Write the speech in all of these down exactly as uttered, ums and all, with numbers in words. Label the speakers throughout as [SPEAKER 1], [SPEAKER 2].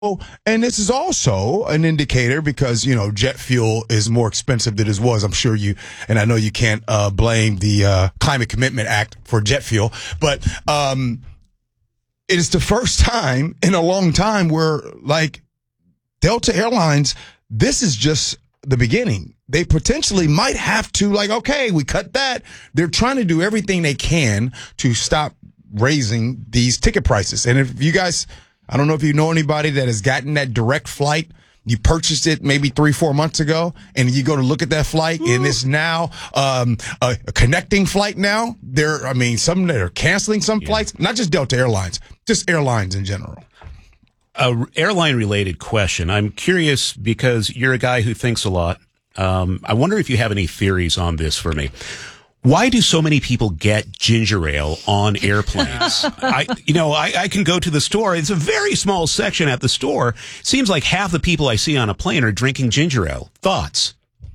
[SPEAKER 1] And this is also an indicator because, you know, jet fuel is more expensive than it was. I'm sure you, and I know you can't uh, blame the uh, Climate Commitment Act for jet fuel, but um, it is the first time in a long time where, like, Delta Airlines, this is just the beginning. They potentially might have to, like, okay, we cut that. They're trying to do everything they can to stop raising these ticket prices. And if you guys, I don't know if you know anybody that has gotten that direct flight. You purchased it maybe three, four months ago, and you go to look at that flight, Ooh. and it's now um, a, a connecting flight now. There, I mean, some that are canceling some yeah. flights, not just Delta Airlines, just airlines in general.
[SPEAKER 2] A airline-related question. I'm curious because you're a guy who thinks a lot. Um, I wonder if you have any theories on this for me. Why do so many people get ginger ale on airplanes? I, you know, I, I can go to the store. It's a very small section at the store. Seems like half the people I see on a plane are drinking ginger ale. Thoughts?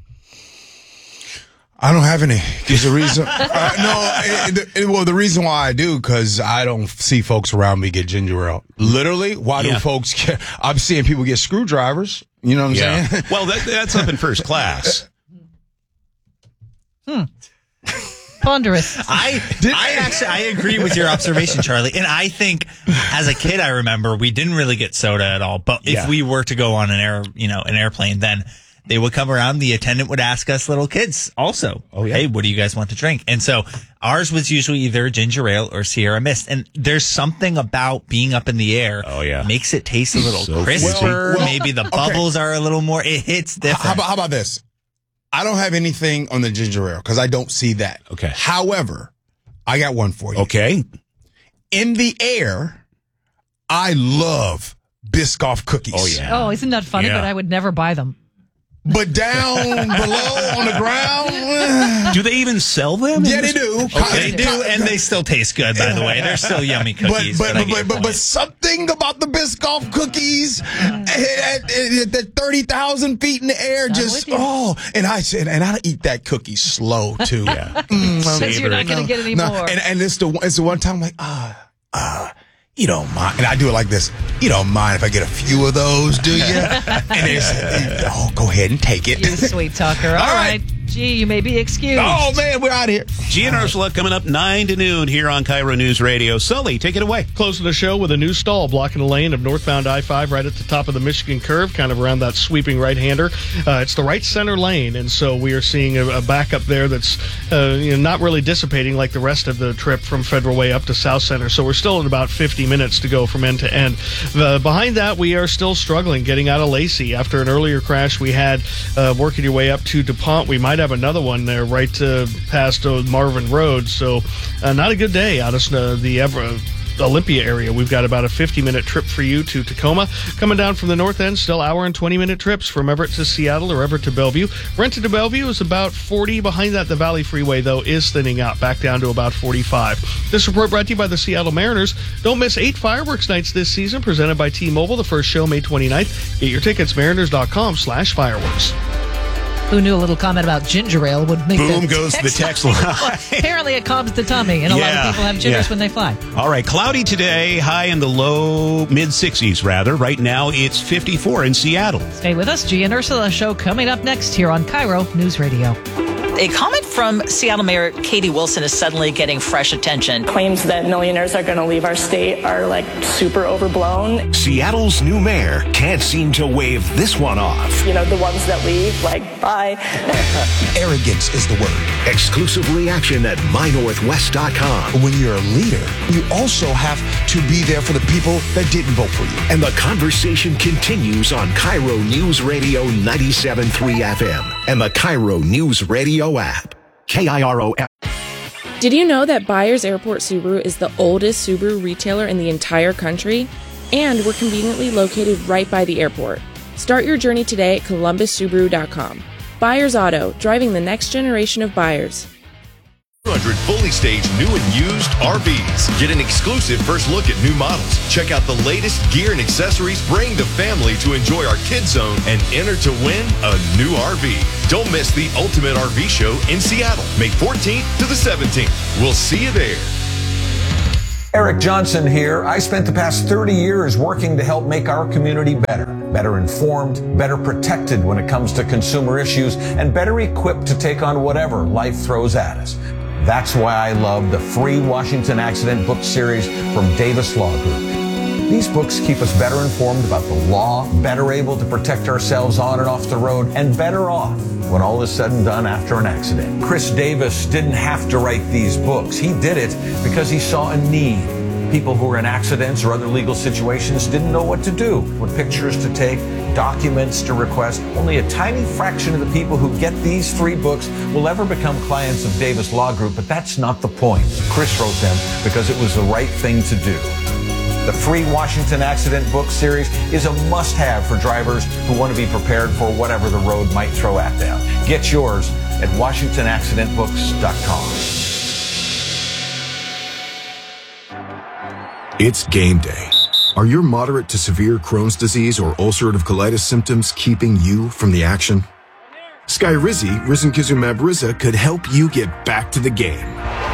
[SPEAKER 1] I don't have any. There's a reason. uh, no, it, it, well, the reason why I do, because I don't see folks around me get ginger ale. Literally, why yeah. do folks get, I'm seeing people get screwdrivers. You know what I'm
[SPEAKER 2] yeah.
[SPEAKER 1] saying?
[SPEAKER 2] Well, that, that's up in first class.
[SPEAKER 3] Hmm. Ponderous.
[SPEAKER 4] I I actually I agree with your observation, Charlie. And I think as a kid, I remember we didn't really get soda at all. But if yeah. we were to go on an air, you know, an airplane, then they would come around. The attendant would ask us little kids also, oh, yeah. hey, what do you guys want to drink? And so ours was usually either ginger ale or Sierra Mist. And there's something about being up in the air.
[SPEAKER 2] Oh, yeah.
[SPEAKER 4] Makes it taste a little so crisper. Well, Maybe the bubbles okay. are a little more. It hits different.
[SPEAKER 1] How about, how about this? I don't have anything on the ginger ale because I don't see that.
[SPEAKER 2] Okay.
[SPEAKER 1] However, I got one for you.
[SPEAKER 2] Okay.
[SPEAKER 1] In the air, I love Biscoff cookies.
[SPEAKER 2] Oh, yeah.
[SPEAKER 3] Oh, isn't that funny? Yeah. But I would never buy them.
[SPEAKER 1] But down below on the ground.
[SPEAKER 2] Do they even sell them?
[SPEAKER 1] Yeah, they do.
[SPEAKER 4] Okay. They do, and they still taste good, by the way. They're still yummy cookies.
[SPEAKER 1] But but, but, but, but something about the Biscoff cookies at, at, at thirty thousand feet in the air, just, oh. And I said, and I eat that cookie slow, too.
[SPEAKER 2] Yeah.
[SPEAKER 3] Because you're not going to get any
[SPEAKER 1] no,
[SPEAKER 3] more.
[SPEAKER 1] And, and it's, the, it's the one time I'm like, ah, ah. You don't mind. And I do it like this. You don't mind if I get a few of those, do you? And it's, oh, go ahead and take it.
[SPEAKER 3] You sweet talker. All, All right. right. Gee, you may be excused.
[SPEAKER 1] Oh, man, we're out of here.
[SPEAKER 2] G and Ursula coming up nine to noon here on Cairo News Radio. Sully, take it away.
[SPEAKER 5] Closing the show with a new stall blocking the lane of northbound I five right at the top of the Michigan curve, kind of around that sweeping right-hander. Uh, it's the right center lane, and so we are seeing a, a backup there that's uh, you know, not really dissipating like the rest of the trip from Federal Way up to South Center. So we're still at about fifty minutes to go from end to end. Uh, behind that, we are still struggling getting out of Lacey. After an earlier crash we had uh, working your way up to DuPont, we might have another one there right uh, past uh, Marvin Road. So uh, not a good day out of uh, the Ever- Olympia area. We've got about a fifty-minute trip for you to Tacoma. Coming down from the north end, still hour and twenty-minute trips from Everett to Seattle or Everett to Bellevue. Renton to Bellevue is about forty. Behind that, the Valley Freeway, though, is thinning out, back down to about forty-five. This report brought to you by the Seattle Mariners. Don't miss eight fireworks nights this season, presented by T-Mobile. The first show, May twenty-ninth. Get your tickets, mariners.com slash fireworks.
[SPEAKER 3] Who knew a little comment about ginger ale would make
[SPEAKER 2] Boom
[SPEAKER 3] the
[SPEAKER 2] goes the text line.
[SPEAKER 3] Apparently it calms the tummy, and a
[SPEAKER 2] yeah,
[SPEAKER 3] lot of people have gingers
[SPEAKER 2] yeah.
[SPEAKER 3] when they fly.
[SPEAKER 2] All right, cloudy today, high in the low mid-sixties, rather. Right now, it's fifty-four in Seattle.
[SPEAKER 3] Stay with us. G and Ursula show coming up next here on Cairo News Radio.
[SPEAKER 6] A comment from Seattle Mayor Katie Wilson is suddenly getting fresh attention.
[SPEAKER 7] Claims that millionaires are going to leave our state are like super overblown.
[SPEAKER 8] Seattle's new mayor can't seem to wave this one off.
[SPEAKER 7] You know, the ones that leave, like, bye.
[SPEAKER 1] Arrogance is the word.
[SPEAKER 8] Exclusive reaction at my northwest dot com.
[SPEAKER 1] When you're a leader, you also have to be there for the people that didn't vote for you.
[SPEAKER 8] And the conversation continues on Cairo News Radio ninety-seven point three F M and the Cairo News Radio app. K I R O F.
[SPEAKER 9] Did you know that Byers Airport Subaru is the oldest Subaru retailer in the entire country? And we're conveniently located right by the airport. Start your journey today at columbus subaru dot com. Byers Auto, driving the next generation of buyers.
[SPEAKER 10] two hundred fully staged new and used R Vs. Get an exclusive first look at new models. Check out the latest gear and accessories. Bring the family to enjoy our Kids Zone and enter to win a new R V. Don't miss the Ultimate R V Show in Seattle, May fourteenth to the seventeenth. We'll see you there.
[SPEAKER 11] Eric Johnson here. I spent the past thirty years working to help make our community better. Better informed, better protected when it comes to consumer issues, and better equipped to take on whatever life throws at us. That's why I love the free Washington Accident book series from Davis Law Group. These books keep us better informed about the law, better able to protect ourselves on and off the road, and better off when all is said and done after an accident. Chris Davis didn't have to write these books. He did it because he saw a need. People who were in accidents or other legal situations didn't know what to do, what pictures to take, documents to request. Only a tiny fraction of the people who get these free books will ever become clients of Davis Law Group, but that's not the point. Chris wrote them because it was the right thing to do. The free Washington Accident book series is a must-have for drivers who want to be prepared for whatever the road might throw at them. Get yours at washington accident books dot com.
[SPEAKER 8] It's game day. Are your moderate to severe Crohn's disease or ulcerative colitis symptoms keeping you from the action? Skyrizi, risankizumab Riza, could help you get back to the game.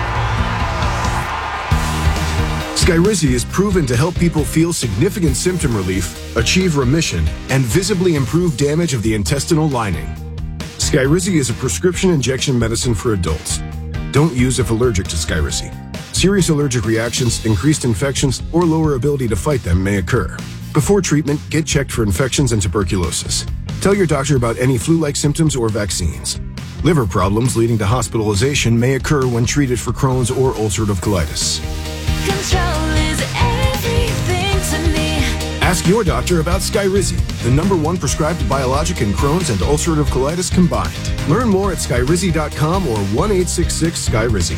[SPEAKER 8] Skyrizi is proven to help people feel significant symptom relief, achieve remission, and visibly improve damage of the intestinal lining. Skyrizi is a prescription injection medicine for adults. Don't use if allergic to Skyrizi. Serious allergic reactions, increased infections, or lower ability to fight them may occur. Before treatment, get checked for infections and tuberculosis. Tell your doctor about any flu-like symptoms or vaccines. Liver problems leading to hospitalization may occur when treated for Crohn's or ulcerative colitis.
[SPEAKER 12] Control is everything to me.
[SPEAKER 8] Ask your doctor about Skyrizi, the number one prescribed biologic in Crohn's and ulcerative colitis combined. Learn more at skyrizi dot com or one eight six six Skyrizi.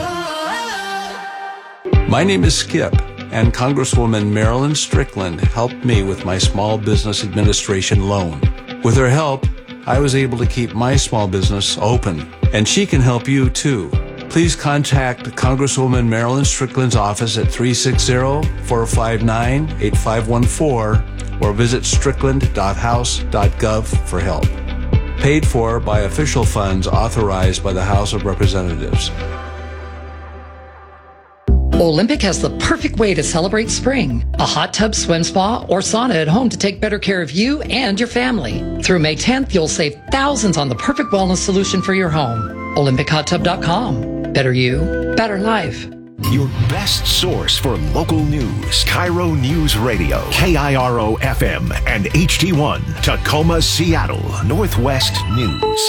[SPEAKER 13] My name is Skip, and Congresswoman Marilyn Strickland helped me with my small business administration loan. With her help, I was able to keep my small business open, and she can help you too. Please contact Congresswoman Marilyn Strickland's office at three six zero, four five nine, eight five one four or visit strickland dot house dot gov for help. Paid for by official funds authorized by the House of Representatives.
[SPEAKER 14] Olympic has the perfect way to celebrate spring. A hot tub, swim spa, or sauna at home to take better care of you and your family. Through May tenth, you'll save thousands on the perfect wellness solution for your home. olympic hot tub dot com. Better you, better life.
[SPEAKER 8] Your best source for local news. Cairo News Radio. K I R O F M and H D one. Tacoma, Seattle. Northwest News.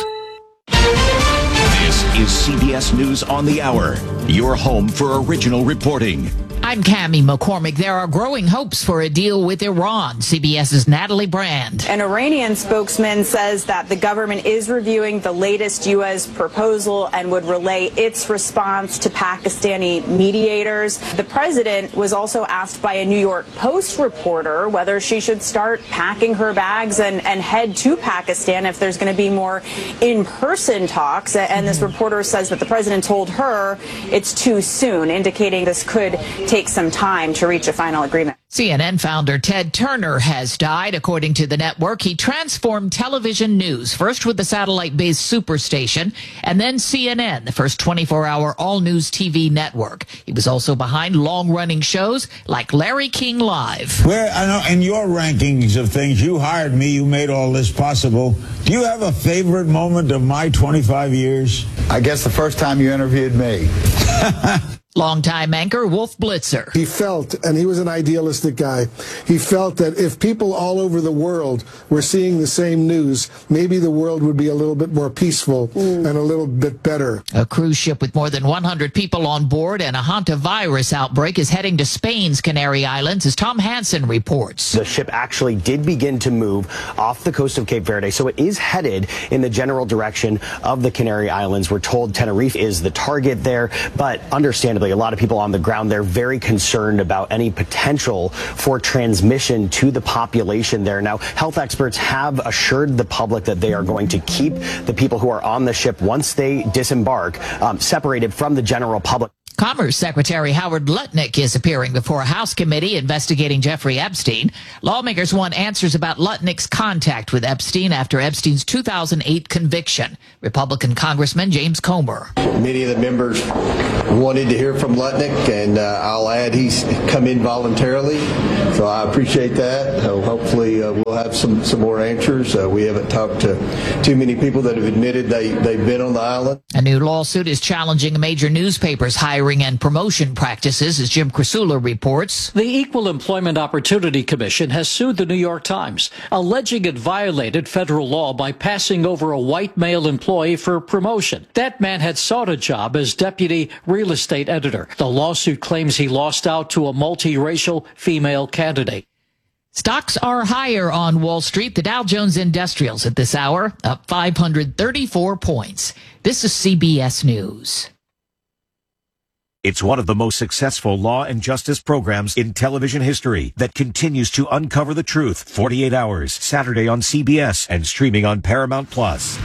[SPEAKER 15] This is C B S News on the Hour. Your home for original reporting.
[SPEAKER 3] I'm Cammie McCormick. There are growing hopes for a deal with Iran. CBS's Natalie Brand.
[SPEAKER 16] An Iranian spokesman says that the government is reviewing the latest U S proposal and would relay its response to Pakistani mediators. The president was also asked by a New York Post reporter whether she should start packing her bags and, and head to Pakistan if there's going to be more in-person talks. And this reporter says that the president told her it's too soon, indicating this could take some time to reach a final agreement.
[SPEAKER 3] C N N founder Ted Turner has died. According to the network, he transformed television news, first with the satellite-based Superstation, and then C N N, the first twenty-four hour all-news T V network. He was also behind long-running shows like Larry King Live.
[SPEAKER 17] Where, I know, in your rankings of things, you hired me, you made all this possible. Do you have a favorite moment of my twenty-five years?
[SPEAKER 18] I guess the first time you interviewed me.
[SPEAKER 3] Longtime anchor Wolf Blitzer.
[SPEAKER 19] He felt, and he was an idealistic guy, he felt that if people all over the world were seeing the same news, maybe the world would be a little bit more peaceful mm. and a little bit better.
[SPEAKER 3] A cruise ship with more than one hundred people on board and a hantavirus outbreak is heading to Spain's Canary Islands, as Tom Hansen reports.
[SPEAKER 20] The ship actually did begin to move off the coast of Cape Verde, so it is headed in the general direction of the Canary Islands. We're told Tenerife is the target there, but understandably, a lot of people on the ground, they're very concerned about any potential for transmission to the population there. Now, health experts have assured the public that they are going to keep the people who are on the ship once they disembark um, separated from the general public.
[SPEAKER 3] Commerce Secretary Howard Lutnick is appearing before a House committee investigating Jeffrey Epstein. Lawmakers want answers about Lutnick's contact with Epstein after Epstein's two thousand eight conviction. Republican Congressman James Comer.
[SPEAKER 21] Many of the members wanted to hear from Lutnick, and uh, I'll add he's come in voluntarily, so I appreciate that. Uh, hopefully uh, we'll have some, some more answers. Uh, we haven't talked to too many people that have admitted they, they've been on the island.
[SPEAKER 3] A new lawsuit is challenging a major newspaper's hiring and promotion practices, as Jim Crisula reports.
[SPEAKER 22] The Equal Employment Opportunity Commission has sued the New York Times, alleging it violated federal law by passing over a white male employee for promotion. That man had sought a job as deputy real estate editor. The lawsuit claims he lost out to a multiracial female candidate.
[SPEAKER 3] Stocks are higher on Wall Street. The Dow Jones Industrials at this hour up five hundred thirty-four points. This is C B S News.
[SPEAKER 23] It's one of the most successful law and justice programs in television history that continues to uncover the truth. forty-eight hours, Saturday on C B S and streaming on Paramount Plus.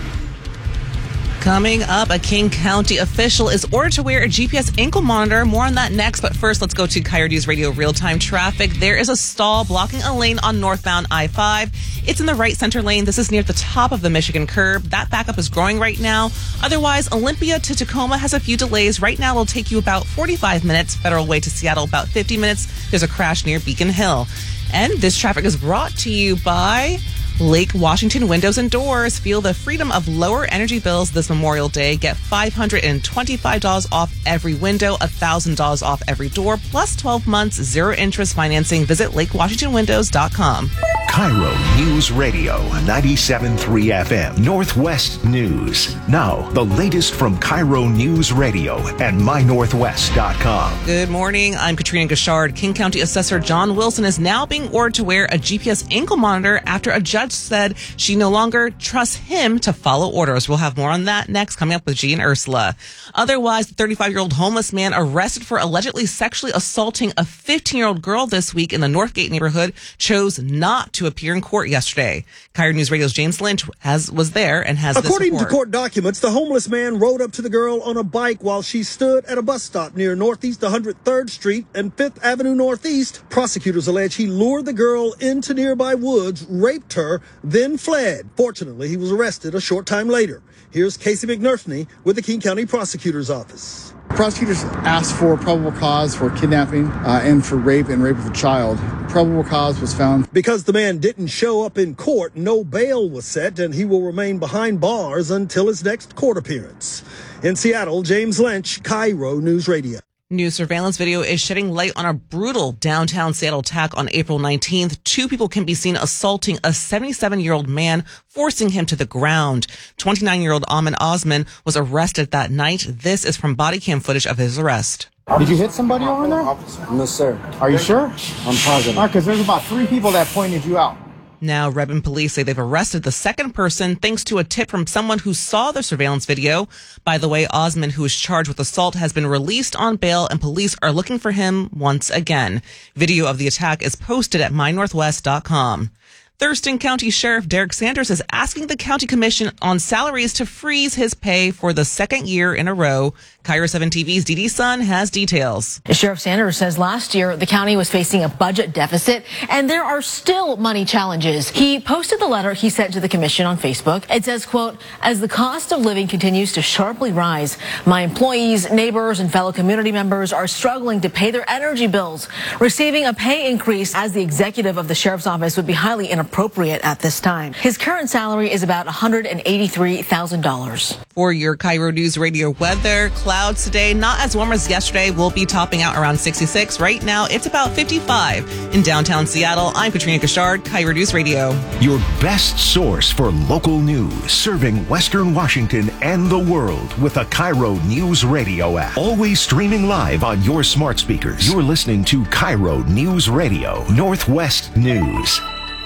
[SPEAKER 24] Coming up, a King County official is ordered to wear a G P S ankle monitor. More on that next. But first, let's go to Coyote News Radio real-time traffic. There is a stall blocking a lane on northbound I five. It's in the right center lane. This is near the top of the Michigan curb. That backup is growing right now. Otherwise, Olympia to Tacoma has a few delays. Right now, it'll take you about forty-five minutes. Federal Way to Seattle, about fifty minutes. There's a crash near Beacon Hill. And this traffic is brought to you by Lake Washington Windows and Doors. Feel the freedom of lower energy bills this Memorial Day. Get five hundred twenty-five dollars off every window, one thousand dollars off every door, plus twelve months, zero interest financing. Visit lake washington windows dot com.
[SPEAKER 15] Cairo News Radio, ninety-seven point three F M, Northwest News. Now, the latest from Cairo News Radio and my northwest dot com.
[SPEAKER 24] Good morning. I'm Katrina Gashard. King County Assessor John Wilson is now being ordered to wear a G P S ankle monitor after a judge said she no longer trusts him to follow orders. We'll have more on that next, coming up with G and Ursula. Otherwise, the thirty-five-year-old homeless man arrested for allegedly sexually assaulting a fifteen-year-old girl this week in the Northgate neighborhood chose not to appear in court yesterday. Coyote News Radio's James Lynch has was there and has
[SPEAKER 25] According
[SPEAKER 24] this
[SPEAKER 25] to court documents, the homeless man rode up to the girl on a bike while she stood at a bus stop near Northeast one hundred third Street and Fifth Avenue Northeast. Prosecutors allege he lured the girl into nearby woods, raped her, then fled. Fortunately, he was arrested a short time later. Here's Casey McNerthney with the King County Prosecutor's Office.
[SPEAKER 26] Prosecutors asked for probable cause for kidnapping uh, and for rape and rape of a child. Probable cause was found.
[SPEAKER 25] Because the man didn't show up in court, no bail was set, and he will remain behind bars until his next court appearance. In Seattle, James Lynch, Cairo News Radio.
[SPEAKER 24] New surveillance video is shedding light on a brutal downtown Seattle attack on April nineteenth. Two people can be seen assaulting a seventy-seven-year-old man, forcing him to the ground. twenty-nine-year-old Ahmed Osman was arrested that night. This is from body cam footage of his arrest.
[SPEAKER 26] Did you hit somebody over there?
[SPEAKER 27] No, sir.
[SPEAKER 26] Are you sure?
[SPEAKER 27] I'm positive.
[SPEAKER 26] All right, because there's about three people that pointed you out.
[SPEAKER 24] Now, Redmond police say they've arrested the second person thanks to a tip from someone who saw the surveillance video. By the way, Osman, who is charged with assault, has been released on bail, and police are looking for him once again. Video of the attack is posted at my northwest dot com. Thurston County Sheriff Derek Sanders is asking the County Commission on Salaries to freeze his pay for the second year in a row. Cairo seven T V's Dee Dee Sun has details.
[SPEAKER 28] Sheriff Sanders says last year the county was facing a budget deficit and there are still money challenges. He posted the letter he sent to the commission on Facebook. It says, quote, as the cost of living continues to sharply rise, my employees, neighbors, and fellow community members are struggling to pay their energy bills. Receiving a pay increase as the executive of the sheriff's office would be highly inappropriate. appropriate at this time. His current salary is about one hundred eighty-three thousand dollars.
[SPEAKER 24] For your Cairo News Radio weather, clouds today, not as warm as yesterday. We'll be topping out around sixty-six. Right now, it's about fifty-five. In downtown Seattle, I'm Katrina Gashard, Cairo News Radio.
[SPEAKER 15] Your best source for local news, serving Western Washington and the world with the Cairo News Radio app. Always streaming live on your smart speakers. You're listening to Cairo News Radio, Northwest News.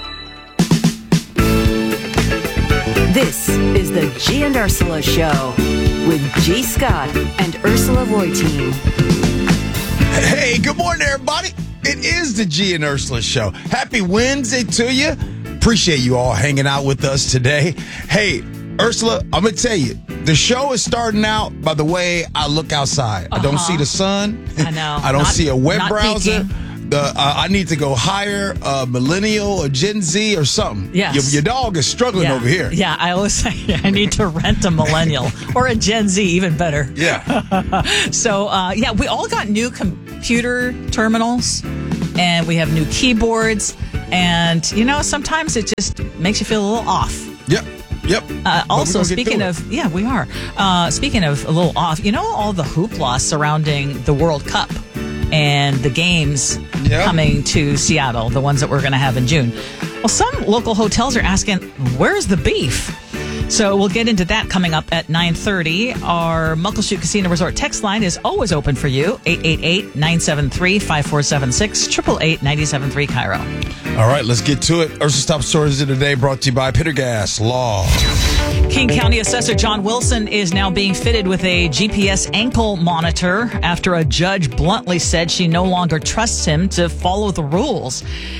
[SPEAKER 29] This is the G and Ursula Show with G. Scott and Ursula Voitin.
[SPEAKER 1] Hey, good morning, everybody. It is the G and Ursula Show. Happy Wednesday to you. Appreciate you all hanging out with us today. Hey, Ursula, I'm going to tell you, The show is starting out by the way I look outside. Uh-huh. I don't see the sun.
[SPEAKER 2] I know.
[SPEAKER 1] I don't
[SPEAKER 2] not,
[SPEAKER 1] see a web
[SPEAKER 2] not
[SPEAKER 1] browser.
[SPEAKER 2] peeking.
[SPEAKER 1] The, uh, I need to go hire a millennial or Gen Z or something.
[SPEAKER 2] Yes.
[SPEAKER 1] Your, your dog is struggling
[SPEAKER 2] yeah.
[SPEAKER 1] over here.
[SPEAKER 2] Yeah, I always say I need to rent a millennial or a Gen Z, even better.
[SPEAKER 1] Yeah.
[SPEAKER 2] so, uh, yeah, we all got new computer terminals and we have new keyboards. And, you know, sometimes it just makes you feel a little off.
[SPEAKER 1] Yep. Yep.
[SPEAKER 2] Uh, also, speaking of, yeah, we are. Uh, speaking of a little off, you know, all the hoopla surrounding the World Cup and the games
[SPEAKER 1] yep.
[SPEAKER 2] coming to Seattle, the ones that we're going to have in June. Well, some local hotels are asking, where's the beef? So we'll get into that coming up at nine thirty. Our Muckleshoot Casino Resort text line is always open for you. eight eight eight, nine seven three, five four seven six, eight eight eight, nine seven three, Cairo.
[SPEAKER 1] All right, let's get to it. Ursa's Top Stories of the Day brought to you by Pittergas Law.
[SPEAKER 2] King County Assessor John Wilson is now being fitted with a G P S ankle monitor after a judge bluntly said she no longer trusts him to follow the rules.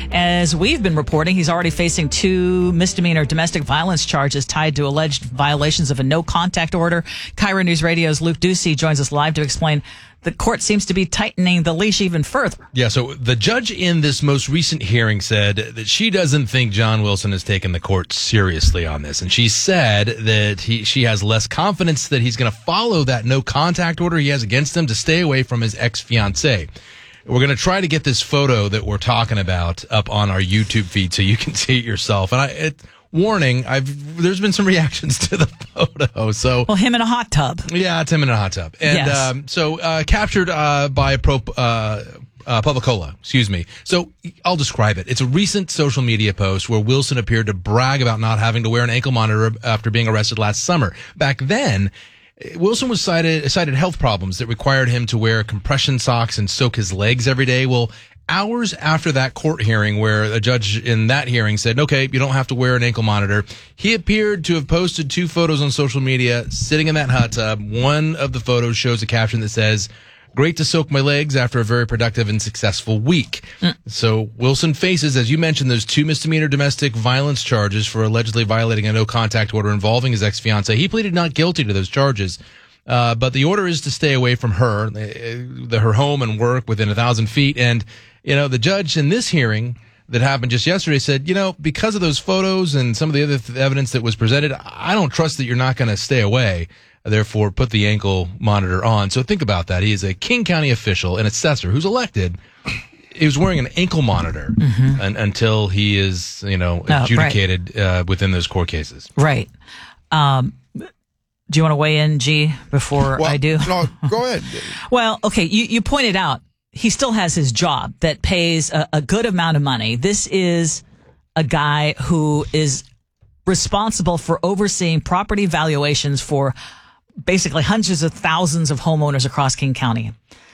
[SPEAKER 2] As we've been reporting, he's already facing two misdemeanor domestic violence charges tied to alleged violations of a no-contact order. Cairo News Radio's Luke Ducey joins us live to explain the court seems to be tightening the leash even further.
[SPEAKER 4] Yeah, so the judge in this most recent hearing said that she doesn't think John Wilson has taken the court seriously on this. And she said that he, she has less confidence that he's going to follow that no contact order he has against him to stay away from his ex-fiancée. We're going to try to get this photo that we're talking about up on our YouTube feed so you can see it yourself. And I, it, warning, I've there's been some reactions to the photo. So,
[SPEAKER 2] well, him in a hot tub.
[SPEAKER 4] Yeah, it's him in a hot tub, and
[SPEAKER 2] yes.
[SPEAKER 4] um, so uh, captured uh, by Pro uh, uh, Publicola. Excuse me. So I'll describe it. It's a recent social media post where Wilson appeared to brag about not having to wear an ankle monitor after being arrested last summer. Back then, Wilson was cited cited health problems that required him to wear compression socks and soak his legs every day. Well, hours after that court hearing where a judge in that hearing said, okay, you don't have to wear an ankle monitor, he appeared to have posted two photos on social media sitting in that hot tub. One of the photos shows a caption that says, great to soak my legs after a very productive and successful week. Mm. So Wilson faces, as you mentioned, those two misdemeanor domestic violence charges for allegedly violating a no contact order involving his ex-fiancée. He pleaded not guilty to those charges. Uh, but the order is to stay away from her, the, her home and work within a thousand feet. And, you know, the judge in this hearing that happened just yesterday said, you know, because of those photos and some of the other th- evidence that was presented, I don't trust that you're not going to stay away. Therefore, put the ankle monitor on. So think about that. He is a King County official, an assessor who's elected. He was wearing an ankle monitor mm-hmm. un- until he is, you know, adjudicated oh, right. uh, within those court cases.
[SPEAKER 2] Right. Um, Do you want to weigh in, G, before
[SPEAKER 1] well,
[SPEAKER 2] I do?
[SPEAKER 1] No, go ahead.
[SPEAKER 2] Well, okay, you, you pointed out he still has his job that pays a, a good amount of money. This is a guy who is responsible for overseeing property valuations for basically hundreds of thousands of homeowners across King County.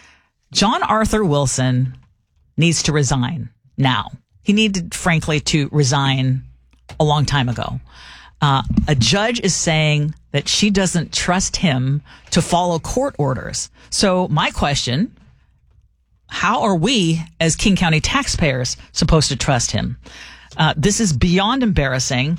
[SPEAKER 2] John Arthur Wilson needs to resign now. He needed, frankly, to resign a long time ago. Uh, a judge is saying that she doesn't trust him to follow court orders. So my question, how are we as King County taxpayers supposed to trust him? Uh, this is beyond embarrassing.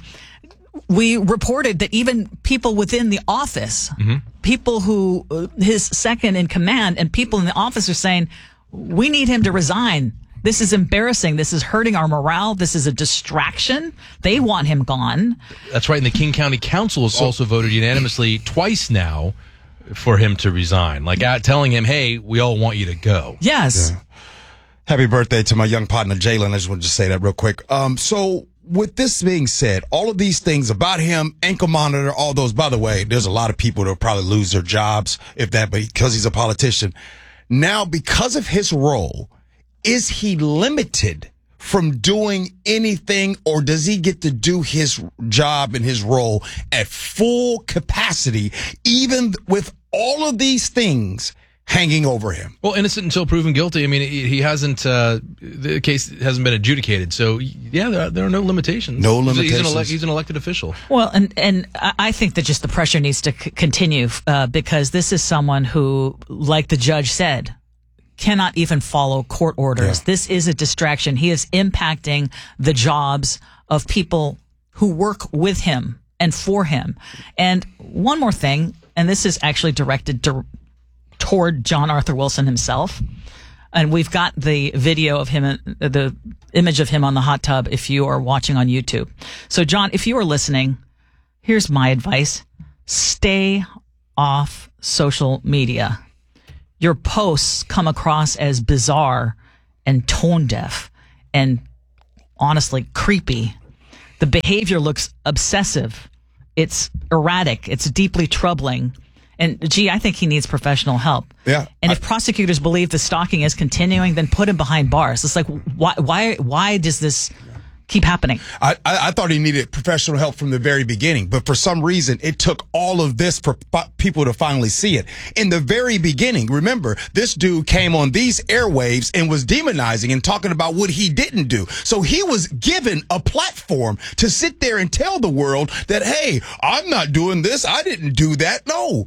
[SPEAKER 2] We reported that even people within the office, mm-hmm. people who, uh, his second in command and people in the office are saying, we need him to resign. This is embarrassing. This is hurting our morale. This is a distraction. They want him gone.
[SPEAKER 4] That's right. And the King County Council has also voted unanimously twice now for him to resign, like uh, telling him, hey, we all want you to go.
[SPEAKER 2] Yes.
[SPEAKER 1] Yeah. Happy birthday to my young partner, Jalen. I just wanted to say that real quick. Um, so with this being said, all of these things about him, ankle monitor, all those, by the way, there's a lot of people that will probably lose their jobs if that, but because he's a politician. Now, because of his role, is he limited from doing anything, or does he get to do his job and his role at full capacity, even with all of these things hanging over him?
[SPEAKER 4] Well, innocent until proven guilty. I mean, he hasn't, uh, the case hasn't been adjudicated. So, yeah, there are, there are no limitations.
[SPEAKER 1] No limitations.
[SPEAKER 4] He's an, ele- he's an elected official.
[SPEAKER 2] Well, and, and I think that just the pressure needs to c- continue uh, because this is someone who, like the judge said, cannot even follow court orders. Yeah. This is a distraction. He is impacting the jobs of people who work with him and for him. And one more thing, and this is actually directed to, toward John Arthur Wilson himself. And we've got the video of him, the image of him on the hot tub if you are watching on YouTube. So, John, if you are listening, here's my advice. Stay off social media. Your posts come across as bizarre and tone deaf and honestly creepy. The behavior looks obsessive. It's erratic. It's deeply troubling. And gee, I think he needs professional help.
[SPEAKER 1] Yeah.
[SPEAKER 2] And
[SPEAKER 1] I,
[SPEAKER 2] if prosecutors believe the stalking is continuing, then put him behind bars. It's like, why, why, why does this keep happening?
[SPEAKER 1] I, I, I thought he needed professional help from the very beginning, but for some reason, it took all of this for people to finally see it. In the very beginning, remember, this dude came on these airwaves and was demonizing and talking about what he didn't do. So he was given a platform to sit there and tell the world that, hey, I'm not doing this. I didn't do that. No.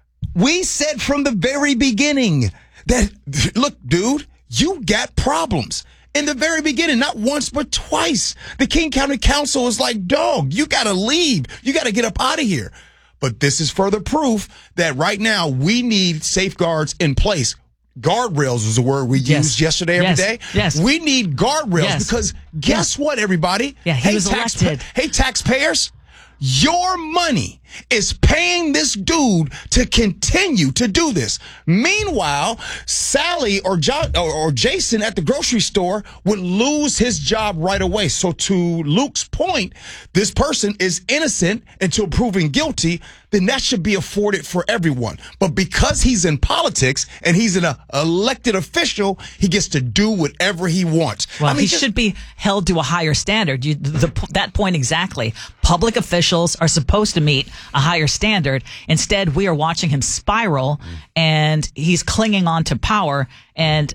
[SPEAKER 1] We said from the very beginning that, look, dude, you got problems. In the very beginning, not once, but twice. The King County Council was like, dog, you got to leave. You got to get up out of here. But this is further proof that right now we need safeguards in place. Guardrails was a word we
[SPEAKER 2] yes.
[SPEAKER 1] used yesterday every
[SPEAKER 2] yes.
[SPEAKER 1] day.
[SPEAKER 2] Yes.
[SPEAKER 1] We need guardrails
[SPEAKER 2] yes.
[SPEAKER 1] because guess yes. what, everybody?
[SPEAKER 2] Yeah, he
[SPEAKER 1] hey,
[SPEAKER 2] was
[SPEAKER 1] tax-
[SPEAKER 2] elected.
[SPEAKER 1] Hey, taxpayers. Your money is paying this dude to continue to do this. Meanwhile, Sally or, jo- or, or Jason at the grocery store would lose his job right away. So to Luke's point, this person is innocent until proven guilty. Then that should be afforded for everyone. But because he's in politics and he's an uh, elected official, he gets to do whatever he wants.
[SPEAKER 2] Well,
[SPEAKER 1] I mean,
[SPEAKER 2] he
[SPEAKER 1] just,
[SPEAKER 2] should be held to a higher standard. You, the, that point exactly. Public officials are supposed to meet a higher standard. Instead, we are watching him spiral, and he's clinging on to power. And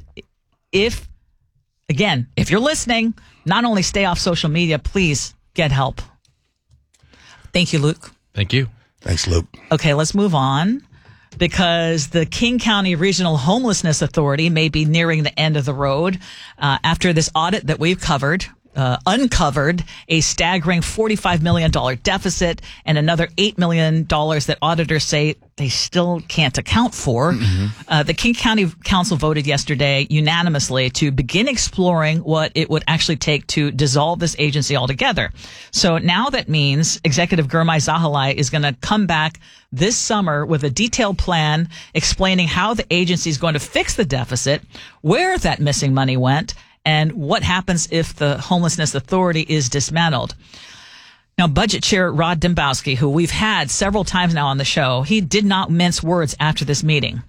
[SPEAKER 2] if, again, if you're listening, not only stay off social media, please get help. Thank you, Luke.
[SPEAKER 4] Thank you.
[SPEAKER 1] Thanks, Luke.
[SPEAKER 2] Okay, let's move on, because the King County Regional Homelessness Authority may be nearing the end of the road uh, after this audit that we've covered. Uh, uncovered a staggering forty-five million dollars deficit and another eight million dollars that auditors say they still can't account for. Mm-hmm. Uh, the King County Council voted yesterday unanimously to begin exploring what it would actually take to dissolve this agency altogether. So now that means Executive Gurmai Zahalai is going to come back this summer with a detailed plan explaining how the agency is going to fix the deficit, where that missing money went, and what happens if the Homelessness Authority is dismantled. Now, Budget Chair Rod Dembowski, who we've had several times now on the show, he did not mince words after this meeting.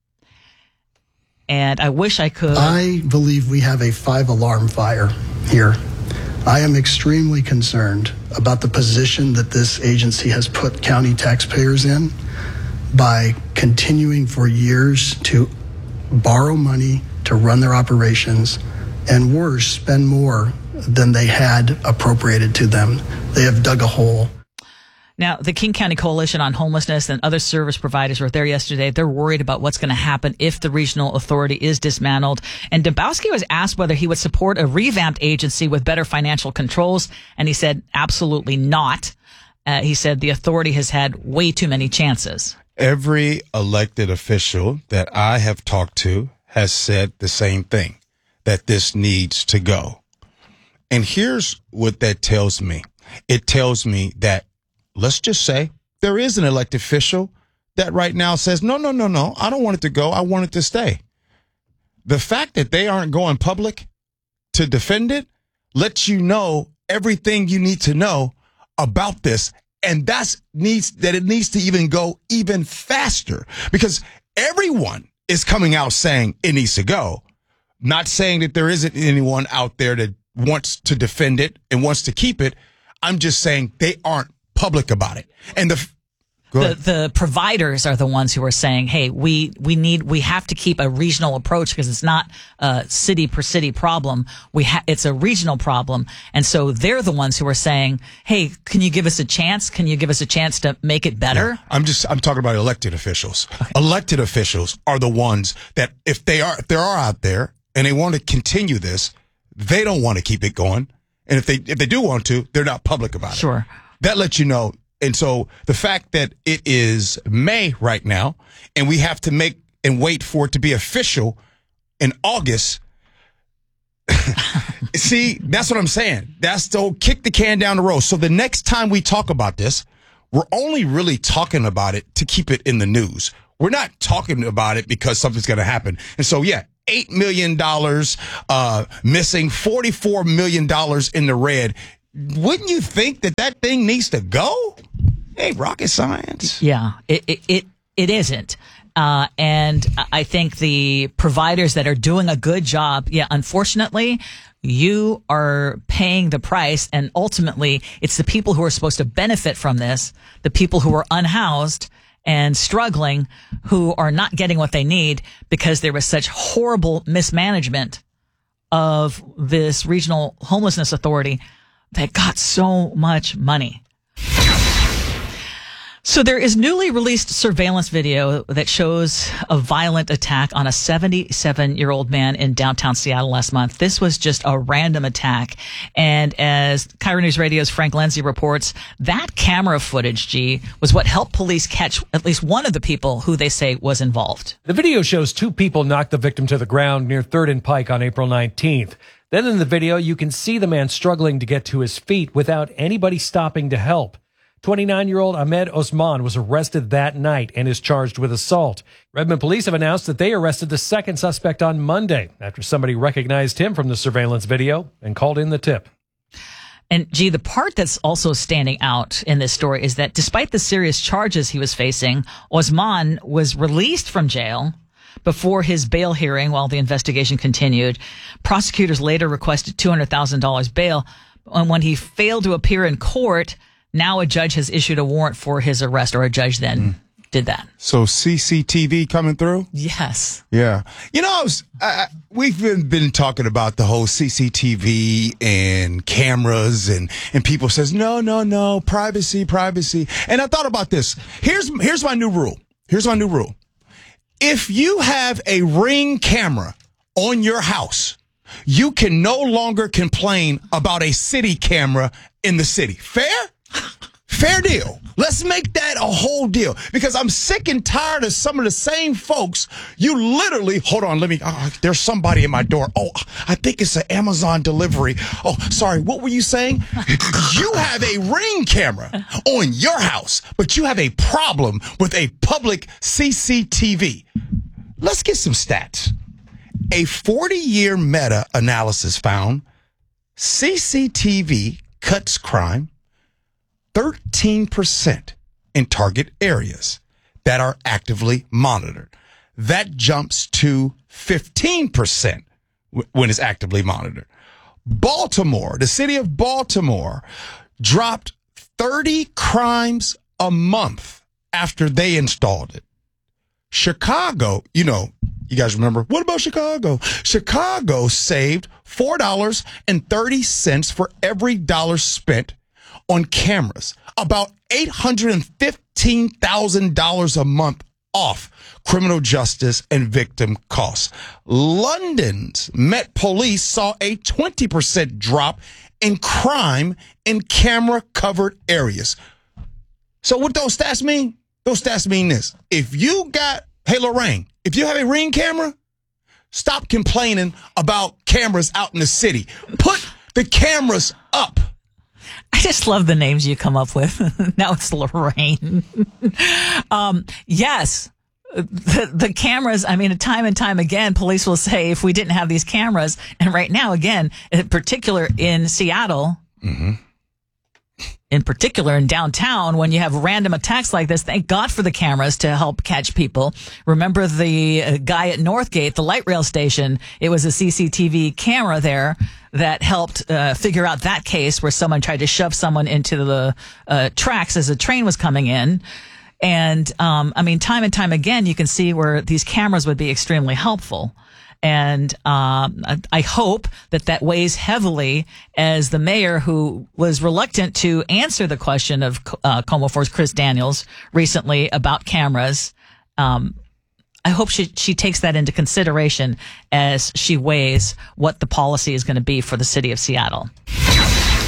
[SPEAKER 2] And I wish I could.
[SPEAKER 5] I believe we have a five-alarm fire here. I am extremely concerned about the position that this agency has put county taxpayers in by continuing for years to borrow money to run their operations, and worse, spend more than they had appropriated to them. They have dug a hole.
[SPEAKER 2] Now, the King County Coalition on Homelessness and other service providers were there yesterday. They're worried about what's going to happen if the regional authority is dismantled. And Dembowski was asked whether he would support a revamped agency with better financial controls, and he said absolutely not. Uh, he said the authority has had way too many chances.
[SPEAKER 1] Every elected official that I have talked to has said the same thing, that this needs to go. And here's what that tells me. It tells me that, let's just say, there is an elected official that right now says, no, no, no, no, I don't want it to go. I want it to stay. The fact that they aren't going public to defend it lets you know everything you need to know about this. And that's needs that it needs to even go even faster, because everyone is coming out saying it needs to go. Not saying that there isn't anyone out there that wants to defend it and wants to keep it. I'm just saying they aren't public about it. And the
[SPEAKER 2] the, the providers are the ones who are saying, hey, we, we need, we have to keep a regional approach because it's not a city per city problem. We ha- it's a regional problem. And so they're the ones who are saying, hey, can you give us a chance? Can you give us a chance to make it better?
[SPEAKER 1] Yeah, I'm just, I'm talking about elected officials. Okay. Elected officials are the ones that if they are, if they are out there and they want to continue this, they don't want to keep it going. And if they, if they do want to, they're not public about it.
[SPEAKER 2] Sure.
[SPEAKER 1] That lets you know And so the fact that it is May right now and we have to make and wait for it to be official in August. See, that's what I'm saying. That's the kick the can down the road. So the next time we talk about this, we're only really talking about it to keep it in the news. We're not talking about it because something's going to happen. And so, yeah, eight million dollars uh, missing, forty-four million dollars in the red. Wouldn't you think that that thing needs to go? Hey, rocket science.
[SPEAKER 2] Yeah, it it it, it isn't. Uh, and I think the providers that are doing a good job, yeah, unfortunately, you are paying the price. And ultimately, it's the people who are supposed to benefit from this, the people who are unhoused and struggling, who are not getting what they need because there was such horrible mismanagement of this regional homelessness authority that got so much money. So there is newly released surveillance video that shows a violent attack on a seventy-seven-year-old man in downtown Seattle last month. This was just a random attack. And as Cairo News Radio's Frank Lindsay reports, that camera footage, G, was what helped police catch at least one of the people who they say was involved.
[SPEAKER 6] The video shows two people knock the victim to the ground near third and Pike on April nineteenth. Then in the video, you can see the man struggling to get to his feet without anybody stopping to help. twenty-nine-year-old Ahmed Osman was arrested that night and is charged with assault. Redmond police have announced that they arrested the second suspect on Monday after somebody recognized him from the surveillance video and called in the tip.
[SPEAKER 2] And, gee, the part that's also standing out in this story is that despite the serious charges he was facing, Osman was released from jail before his bail hearing while the investigation continued. Prosecutors later requested two hundred thousand dollars bail. And when he failed to appear in court, now a judge has issued a warrant for his arrest, or a judge then mm. did that.
[SPEAKER 1] So C C T V coming through?
[SPEAKER 2] Yes.
[SPEAKER 1] Yeah. You know, I was, uh, we've been, been talking about the whole C C T V and cameras, and, and people says, no, no, no, privacy, privacy. And I thought about this. Here's, here's my new rule. Here's my new rule. If you have a Ring camera on your house, you can no longer complain about a city camera in the city. Fair? Fair deal. Let's make that a whole deal, because I'm sick and tired of some of the same folks. You literally, hold on, let me, oh, there's somebody at my door. Oh, I think it's an Amazon delivery. Oh, sorry, what were you saying? You have a Ring camera on your house, but you have a problem with a public C C T V. Let's get some stats. A forty-year meta-analysis found C C T V cuts crime thirteen percent in target areas that are actively monitored. That jumps to fifteen percent when it's actively monitored. Baltimore, the city of Baltimore, dropped thirty crimes a month after they installed it. Chicago, you know, you guys remember, what about Chicago? Chicago saved four dollars and thirty cents for every dollar spent on cameras, about eight hundred fifteen thousand dollars a month off criminal justice and victim costs. London's Met Police saw a twenty percent drop in crime in camera-covered areas. So what those stats mean? Those stats mean this. If you got, hey, Lorraine, if you have a Ring camera, stop complaining about cameras out in the city. Put the cameras up.
[SPEAKER 2] I just love the names you come up with. Now it's Lorraine. um, yes, the, the cameras, I mean, time and time again, police will say, if we didn't have these cameras, and right now, again, in particular in Seattle, mm-hmm. in particular in downtown, when you have random attacks like this, thank God for the cameras to help catch people. Remember the uh, guy at Northgate, the light rail station, it was a C C T V camera there that helped uh, figure out that case where someone tried to shove someone into the uh, tracks as a train was coming in. And, um, I mean, time and time again, you can see where these cameras would be extremely helpful. And um, I hope that that weighs heavily as the mayor, who was reluctant to answer the question of uh, Como four's Chris Daniels recently about cameras, um, I hope she, she takes that into consideration as she weighs what the policy is going to be for the city of Seattle.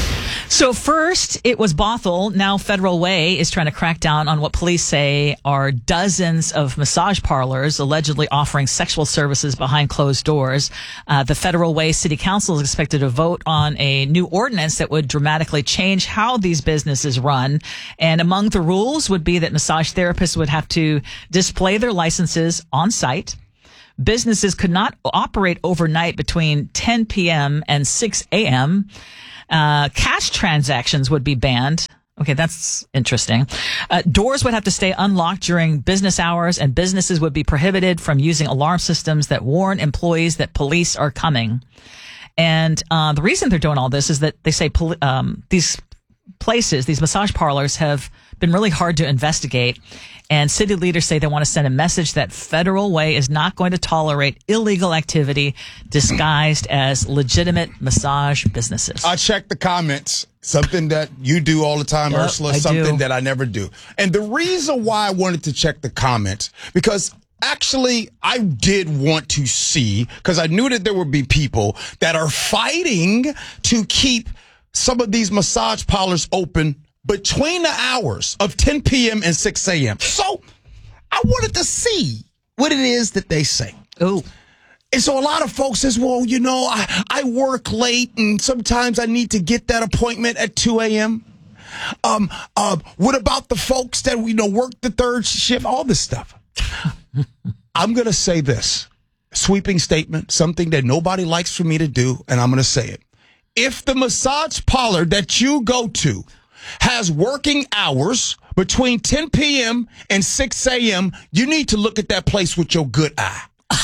[SPEAKER 2] So first, it was Bothell. Now Federal Way is trying to crack down on what police say are dozens of massage parlors allegedly offering sexual services behind closed doors. Uh, the Federal Way City Council is expected to vote on a new ordinance that would dramatically change how these businesses run. And among the rules would be that massage therapists would have to display their licenses on site. Businesses could not operate overnight between ten p.m. and six a.m. Uh, cash transactions would be banned. Okay, that's interesting. Uh, doors would have to stay unlocked during business hours, and businesses would be prohibited from using alarm systems that warn employees that police are coming. And uh, the reason they're doing all this is that they say poli- um, these places, these massage parlors, have been really hard to investigate. And city leaders say they want to send a message that Federal Way is not going to tolerate illegal activity disguised as legitimate massage businesses.
[SPEAKER 1] I checked the comments, something that you do all the time,
[SPEAKER 2] Yep,
[SPEAKER 1] Ursula,
[SPEAKER 2] I
[SPEAKER 1] something
[SPEAKER 2] do.
[SPEAKER 1] that I never do. And the reason why I wanted to check the comments, because actually I did want to see, because I knew that there would be people that are fighting to keep some of these massage parlors open between the hours of ten p.m. and six a.m. So I wanted to see what it is that they say.
[SPEAKER 2] Oh.
[SPEAKER 1] And so a lot of folks says, well, you know, I, I work late and sometimes I need to get that appointment at two a.m. Um, uh, what about the folks that, you know, work the third shift, all this stuff? I'm going to say this sweeping statement, something that nobody likes for me to do, and I'm going to say it. If the massage parlor that you go to has working hours between ten p.m. and six a.m., you need to look at that place with your good eye.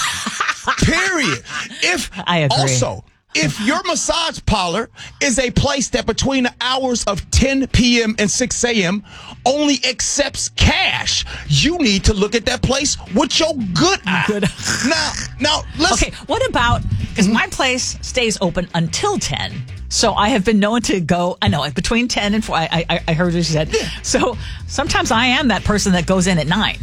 [SPEAKER 1] Period. If
[SPEAKER 2] I agree.
[SPEAKER 1] Also, if your massage parlor is a place that between the hours of ten p.m. and six a.m. only accepts cash, you need to look at that place with your good eye.
[SPEAKER 2] Good.
[SPEAKER 1] Now, now, let's...
[SPEAKER 2] Okay, what about, because my place stays open until ten. So I have been known to go, I know, between ten and four, I, I, I heard what you said. So sometimes I am that person that goes in at nine.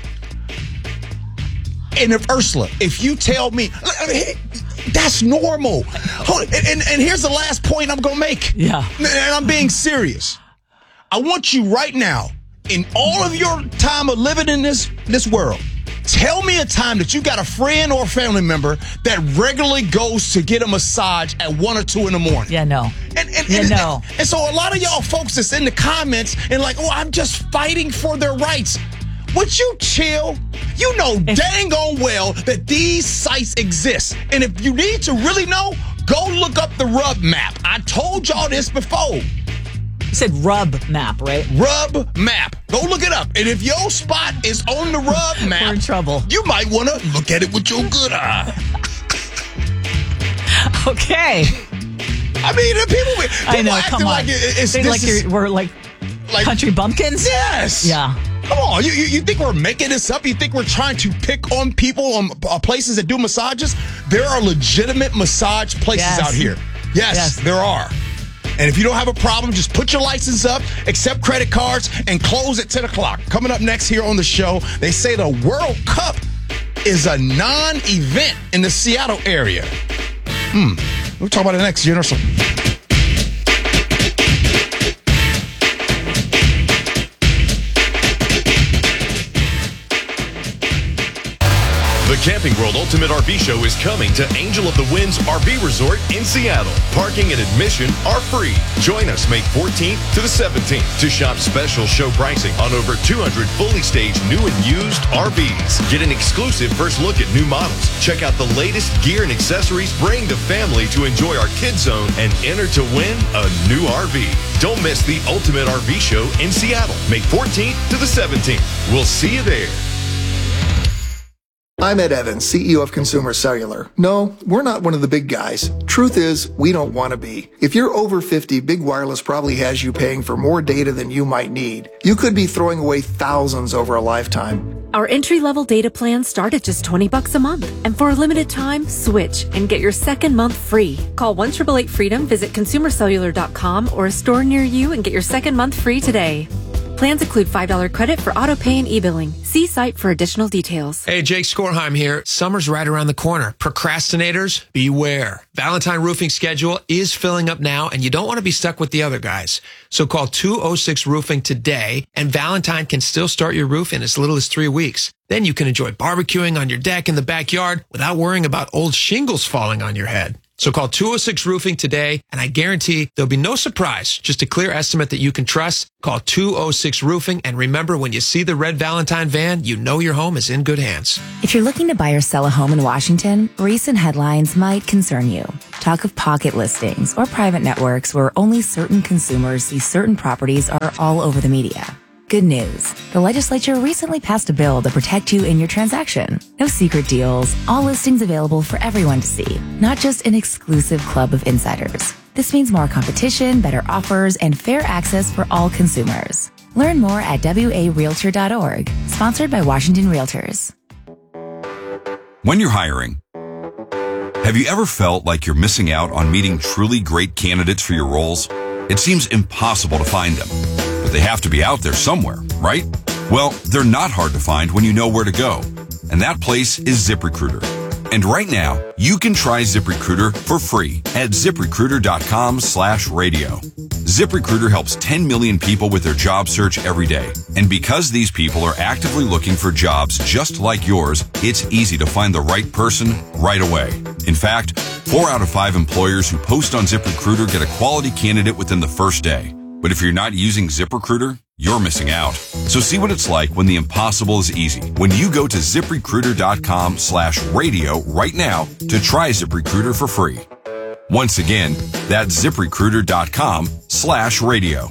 [SPEAKER 1] And if Ursula, if you tell me, that's normal. Hold on, and, and, and here's the last point I'm going to make.
[SPEAKER 2] Yeah.
[SPEAKER 1] And I'm being serious. I want you right now, in all of your time of living in this, this world, tell me a time that you got a friend or a family member that regularly goes to get a massage at one or two in the morning.
[SPEAKER 2] Yeah, no.
[SPEAKER 1] And, and,
[SPEAKER 2] yeah,
[SPEAKER 1] and,
[SPEAKER 2] no.
[SPEAKER 1] And, and so a lot of y'all folks that's in the comments and like, oh, I'm just fighting for their rights. Would you chill? You know dang on well that these sites exist. And if you need to really know, go look up the Rub Map. I told y'all this before.
[SPEAKER 2] You said Rub Map, right?
[SPEAKER 1] Rub Map. Go look it up. And if your spot is on the Rub Map,
[SPEAKER 2] we're in trouble.
[SPEAKER 1] You might want to look at it with your good eye.
[SPEAKER 2] Okay.
[SPEAKER 1] I mean, the people, people
[SPEAKER 2] I know,
[SPEAKER 1] acting
[SPEAKER 2] come on.
[SPEAKER 1] like it, it's
[SPEAKER 2] They
[SPEAKER 1] this
[SPEAKER 2] like
[SPEAKER 1] is,
[SPEAKER 2] you're, we're like,
[SPEAKER 1] like
[SPEAKER 2] country bumpkins?
[SPEAKER 1] Yes.
[SPEAKER 2] Yeah.
[SPEAKER 1] Come on, you, you you think we're making this up? You think we're trying to pick on people on uh, places that do massages? There are legitimate massage places
[SPEAKER 2] Yes.
[SPEAKER 1] out here. Yes,
[SPEAKER 2] Yes.
[SPEAKER 1] there are. And if you don't have a problem, just put your license up, accept credit cards, and close at ten o'clock. Coming up next here on the show, they say the World Cup is a non-event in the Seattle area. Hmm. We'll talk about it next. Universal.
[SPEAKER 7] The Camping World Ultimate R V Show is coming to Angel of the Winds R V Resort in Seattle. Parking and admission are free. Join us May fourteenth to the seventeenth to shop special show pricing on over two hundred fully staged new and used R Vs. Get an exclusive first look at new models. Check out the latest gear and accessories. Bring the family to enjoy our Kids Zone and enter to win a new R V. Don't miss the Ultimate R V Show in Seattle, May fourteenth to the seventeenth. We'll see you there.
[SPEAKER 8] I'm Ed Evans, C E O of Consumer Cellular. No, we're not one of the big guys. Truth is, we don't want to be. If you're over fifty, Big Wireless probably has you paying for more data than you might need. You could be throwing away thousands over a lifetime.
[SPEAKER 9] Our entry-level data plans start at just twenty bucks a month. And for a limited time, switch and get your second month free. Call one eight eight eight freedom, visit consumer cellular dot com or a store near you and get your second month free today. Plans include five dollars credit for auto pay and e-billing. See site for additional details.
[SPEAKER 10] Hey, Jake Skorheim here. Summer's right around the corner. Procrastinators, beware. Valentine Roofing schedule is filling up now, and you don't want to be stuck with the other guys. So call two oh six Roofing today, and Valentine can still start your roof in as little as three weeks. Then you can enjoy barbecuing on your deck in the backyard without worrying about old shingles falling on your head. So call two oh six Roofing today, and I guarantee there'll be no surprise, just a clear estimate that you can trust. Call two oh six Roofing, and remember, when you see the red Valentine van, you know your home is in good hands.
[SPEAKER 11] If you're looking to buy or sell a home in Washington, recent headlines might concern you. Talk of pocket listings or private networks where only certain consumers see certain properties are all over the media. Good news. The legislature recently passed a bill to protect you in your transaction. No secret deals, all listings available for everyone to see, not just an exclusive club of insiders. This means more competition, better offers, and fair access for all consumers. Learn more at W A Realtor dot org, sponsored by Washington Realtors.
[SPEAKER 12] When you're hiring, have you ever felt like you're missing out on meeting truly great candidates for your roles? It seems impossible to find them. But they have to be out there somewhere, right? Well, they're not hard to find when you know where to go. And that place is ZipRecruiter. And right now, you can try ZipRecruiter for free at ZipRecruiter.com slash radio. ZipRecruiter helps ten million people with their job search every day. And because these people are actively looking for jobs just like yours, it's easy to find the right person right away. In fact, four out of five employers who post on ZipRecruiter get a quality candidate within the first day. But if you're not using ZipRecruiter, you're missing out. So see what it's like when the impossible is easy. When you go to ZipRecruiter.com slash radio right now to try ZipRecruiter for free. Once again, that's ZipRecruiter.com slash radio.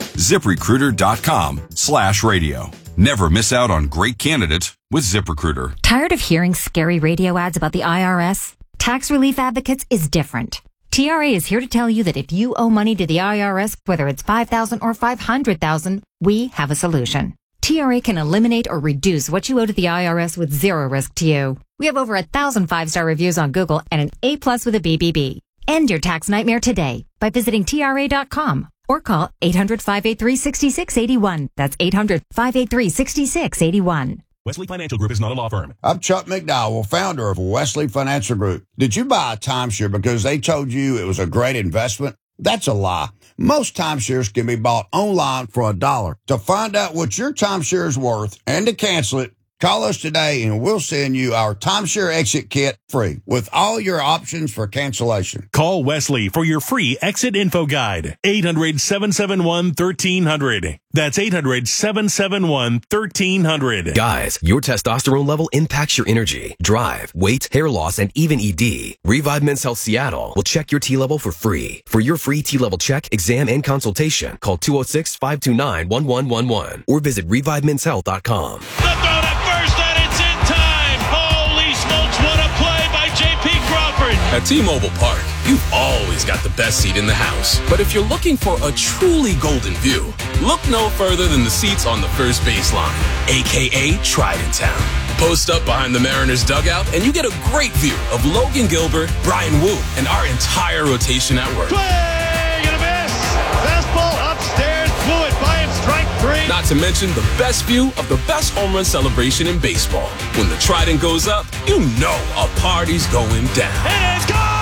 [SPEAKER 12] ZipRecruiter.com slash radio. Never miss out on great candidates with ZipRecruiter.
[SPEAKER 13] Tired of hearing scary radio ads about the I R S? Tax Relief Advocates is different. T R A is here to tell you that if you owe money to the I R S, whether it's five thousand dollars or five hundred thousand dollars, we have a solution. T R A can eliminate or reduce what you owe to the I R S with zero risk to you. We have over a thousand five-star reviews on Google and an A plus with a B B B. End your tax nightmare today by visiting T R A dot com or call eight hundred, five eight three, six six eight one. That's eight hundred, five eight three, six six eight one.
[SPEAKER 14] Wesley Financial Group is not a law firm.
[SPEAKER 16] I'm Chuck McDowell, founder of Wesley Financial Group. Did you buy a timeshare because they told you it was a great investment? That's a lie. Most timeshares can be bought online for a dollar. To find out what your timeshare is worth and to cancel it, call us today and we'll send you our timeshare exit kit free with all your options for cancellation.
[SPEAKER 14] Call Wesley for your free exit info guide. eight hundred, seven seven one, one three zero zero. That's eight hundred, seven seven one, one three zero zero.
[SPEAKER 17] Guys, your testosterone level impacts your energy, drive, weight, hair loss, and even E D. Revive Men's Health Seattle will check your T level for free. For your free T level check, exam, and consultation, call two oh six, five two nine, one one one one or visit revive men's health dot com.
[SPEAKER 18] At T-Mobile Park, you've always got the best seat in the house. But if you're looking for a truly golden view, look no further than the seats on the first baseline, a k a. Trident Town. Post up behind the Mariners dugout, and you get a great view of Logan Gilbert, Brian Wu, and our entire rotation at work.
[SPEAKER 27] Swing and a miss! Fastball upstairs, blew it by him, strike three.
[SPEAKER 18] Not to mention the best view of the best home run celebration in baseball. When the Trident goes up, you know a party's going down.
[SPEAKER 27] It is gone!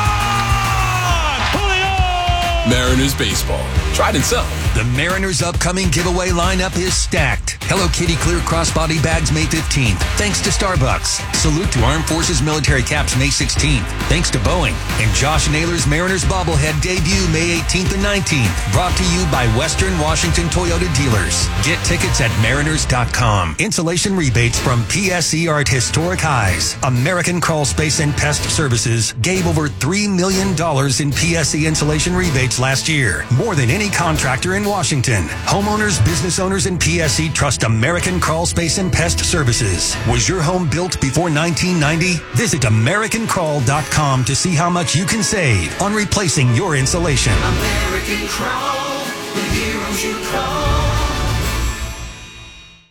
[SPEAKER 27] Julio!
[SPEAKER 18] Mariners baseball. Trident's up.
[SPEAKER 30] The Mariners' upcoming giveaway lineup is stacked. Hello Kitty clear crossbody bags May fifteenth. Thanks to Starbucks. Salute to Armed Forces military caps May sixteenth. Thanks to Boeing. And Josh Naylor's Mariners bobblehead debut May eighteenth and nineteenth. Brought to you by Western Washington Toyota Dealers. Get tickets at mariners dot com. Insulation rebates from P S E are at historic highs. American Crawl Space and Pest Services gave over three million dollars in P S E insulation rebates last year. More than any contractor in Washington. Homeowners, business owners, and P S E trust American Crawl Space and Pest Services. Was your home built before nineteen ninety? Visit american crawl dot com to see how much you can save on replacing your insulation.
[SPEAKER 31] American Crawl, the heroes you call.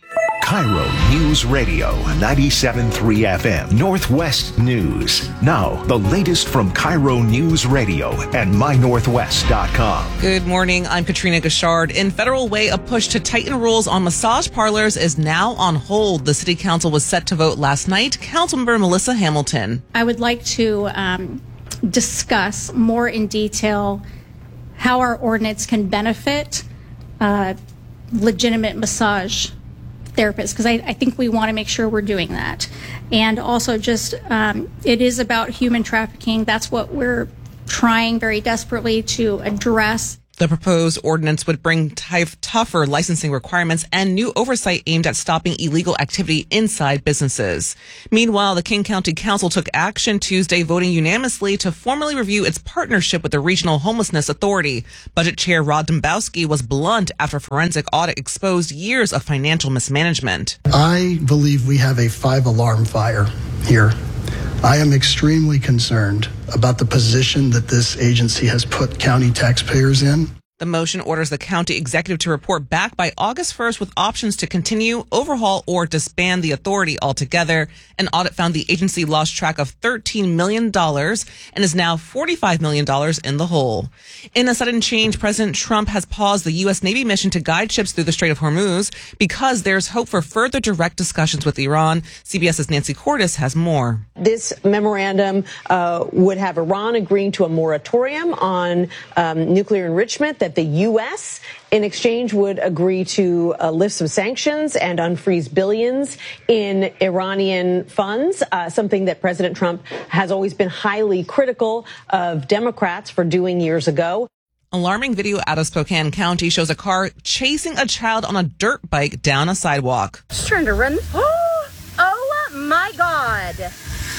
[SPEAKER 15] Cairo News Radio, ninety-seven point three F M, Northwest News. Now, the latest from Cairo News Radio and my northwest dot com.
[SPEAKER 3] Good morning. I'm Katrina Gashard. In Federal Way, a push to tighten rules on massage parlors is now on hold. The city council was set to vote last night. Councilmember Melissa Hamilton.
[SPEAKER 19] I would like to um, discuss more in detail how our ordinance can benefit uh, legitimate massage therapists, because I, I think we want to make sure we're doing that. And also just, um, it is about human trafficking. That's what we're trying very desperately to address.
[SPEAKER 3] The proposed ordinance would bring t- tougher licensing requirements and new oversight aimed at stopping illegal activity inside businesses. Meanwhile, the King County Council took action Tuesday, voting unanimously to formally review its partnership with the Regional Homelessness Authority. Budget Chair Rod Dombowski was blunt after forensic audit exposed years of financial mismanagement.
[SPEAKER 5] I believe we have a five-alarm fire here. I am extremely concerned about the position that this agency has put county taxpayers in.
[SPEAKER 3] The motion orders the county executive to report back by August first with options to continue, overhaul, or disband the authority altogether. An audit found the agency lost track of thirteen million dollars and is now forty-five million dollars in the hole. In a sudden change, President Trump has paused the U S. Navy mission to guide ships through the Strait of Hormuz because there's hope for further direct discussions with Iran. CBS's Nancy Cordes has more.
[SPEAKER 20] This memorandum uh, would have Iran agreeing to a moratorium on um, nuclear enrichment, that the U S in exchange would agree to uh, lift some sanctions and unfreeze billions in Iranian funds, uh, something that President Trump has always been highly critical of Democrats for doing years ago.
[SPEAKER 3] Alarming video out of Spokane County shows a car chasing a child on a dirt bike down a sidewalk.
[SPEAKER 21] Just trying to run. Oh, oh my God.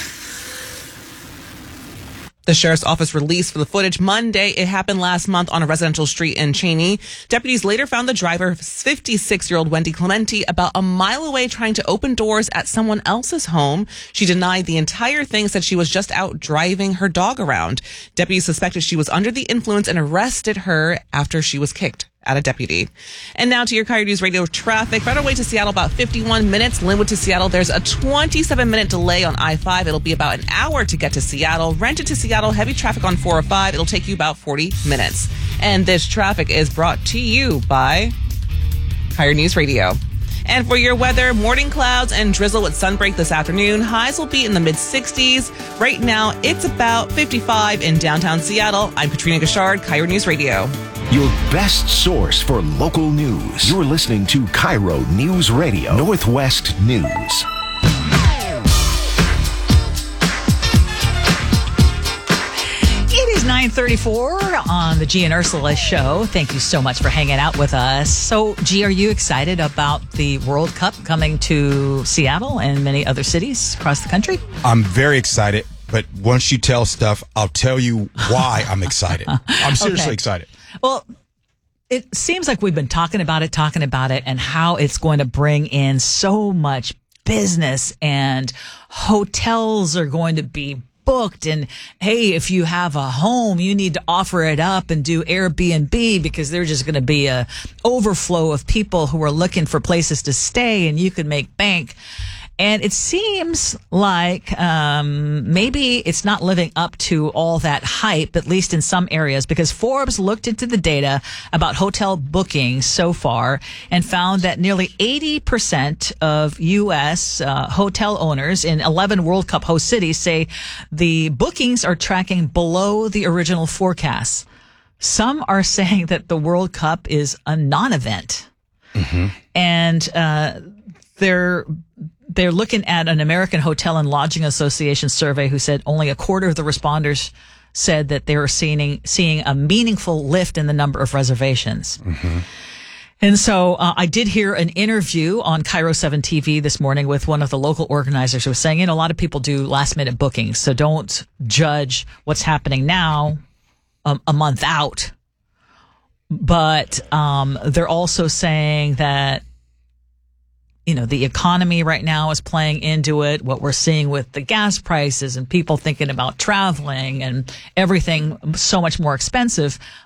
[SPEAKER 3] The sheriff's office released for the footage Monday. It happened last month on a residential street in Cheney. Deputies later found the driver, fifty-six-year-old Wendy Clementi, about a mile away trying to open doors at someone else's home. She denied the entire thing, said she was just out driving her dog around. Deputies suspected she was under the influence and arrested her after she was kicked at a deputy. And now to your Cairo News Radio traffic. Federal Way to Seattle, about fifty-one minutes. Linwood to Seattle, there's a twenty-seven minute delay on I five. It'll be about an hour to get to Seattle. Renton to Seattle, heavy traffic on four oh five. It'll take you about forty minutes. And this traffic is brought to you by Cairo News Radio. And for your weather, morning clouds and drizzle with sunbreak this afternoon. Highs will be in the mid sixties. Right now, it's about fifty-five in downtown Seattle. I'm Katrina Gashard, Cairo News Radio.
[SPEAKER 15] Your best source for local news. You're listening to Cairo News Radio, Northwest News.
[SPEAKER 2] It is nine thirty-four on the G and Ursula show. Thank you so much for hanging out with us. So, G, are you excited about the World Cup coming to Seattle and many other cities across the country?
[SPEAKER 1] I'm very excited, but once you tell stuff, I'll tell you why I'm excited. I'm seriously
[SPEAKER 2] Okay.
[SPEAKER 1] excited.
[SPEAKER 2] Well, it seems like we've been talking about it, talking about it, and how it's going to bring in so much business, and hotels are going to be booked. And hey, if you have a home, you need to offer it up and do Airbnb, because there's just going to be a overflow of people who are looking for places to stay, and you can make bank. And it seems like um, maybe it's not living up to all that hype, at least in some areas, because Forbes looked into the data about hotel bookings so far and found that nearly eighty percent of U S uh, hotel owners in eleven World Cup host cities say the bookings are tracking below the original forecasts. Some are saying that the World Cup is a non-event. Mm-hmm. And uh, they're... They're looking at an American Hotel and Lodging Association survey who said only a quarter of the responders said that they were seeing seeing a meaningful lift in the number of reservations. Mm-hmm. And so uh, I did hear an interview on Cairo seven T V this morning with one of the local organizers who was saying, you know, a lot of people do last minute bookings, so don't judge what's happening now um, a month out. But um, they're also saying that, you know, the economy right now is playing into it. What we're seeing with the gas prices and people thinking about traveling and everything so much more expensive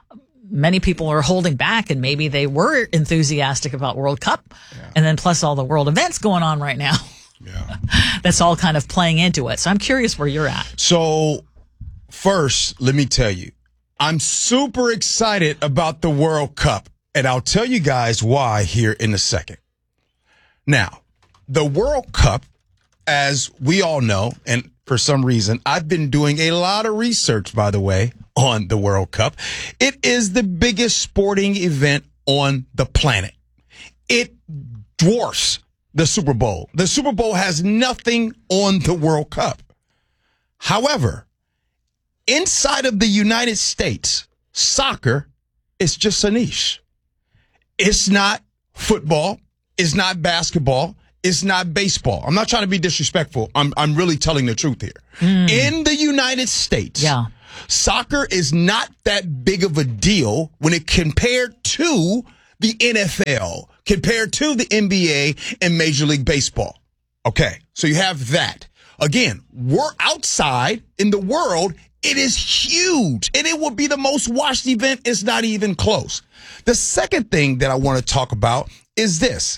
[SPEAKER 2] many people are holding back, and maybe they were enthusiastic about World Cup, yeah. and then plus all the world events going on right now. Yeah. That's all kind of playing into it. So I'm curious where you're at.
[SPEAKER 1] So first, let me tell you, I'm super excited about the World Cup, and I'll tell you guys why here in a second. Now, the World Cup, as we all know, and for some reason, I've been doing a lot of research, by the way, on the World Cup. It is the biggest sporting event on the planet. It dwarfs the Super Bowl. The Super Bowl has nothing on the World Cup. However, inside of the United States, soccer is just a niche. It's not football. It's not basketball. It's not baseball. I'm not trying to be disrespectful. I'm I'm really telling the truth here. Mm. In the United States, yeah. soccer is not that big of a deal when it compared to the N F L, compared to the N B A and Major League Baseball. Okay, so you have that. Again, we're outside in the world. It is huge, and it will be the most watched event. It's not even close. The second thing that I want to talk about is this.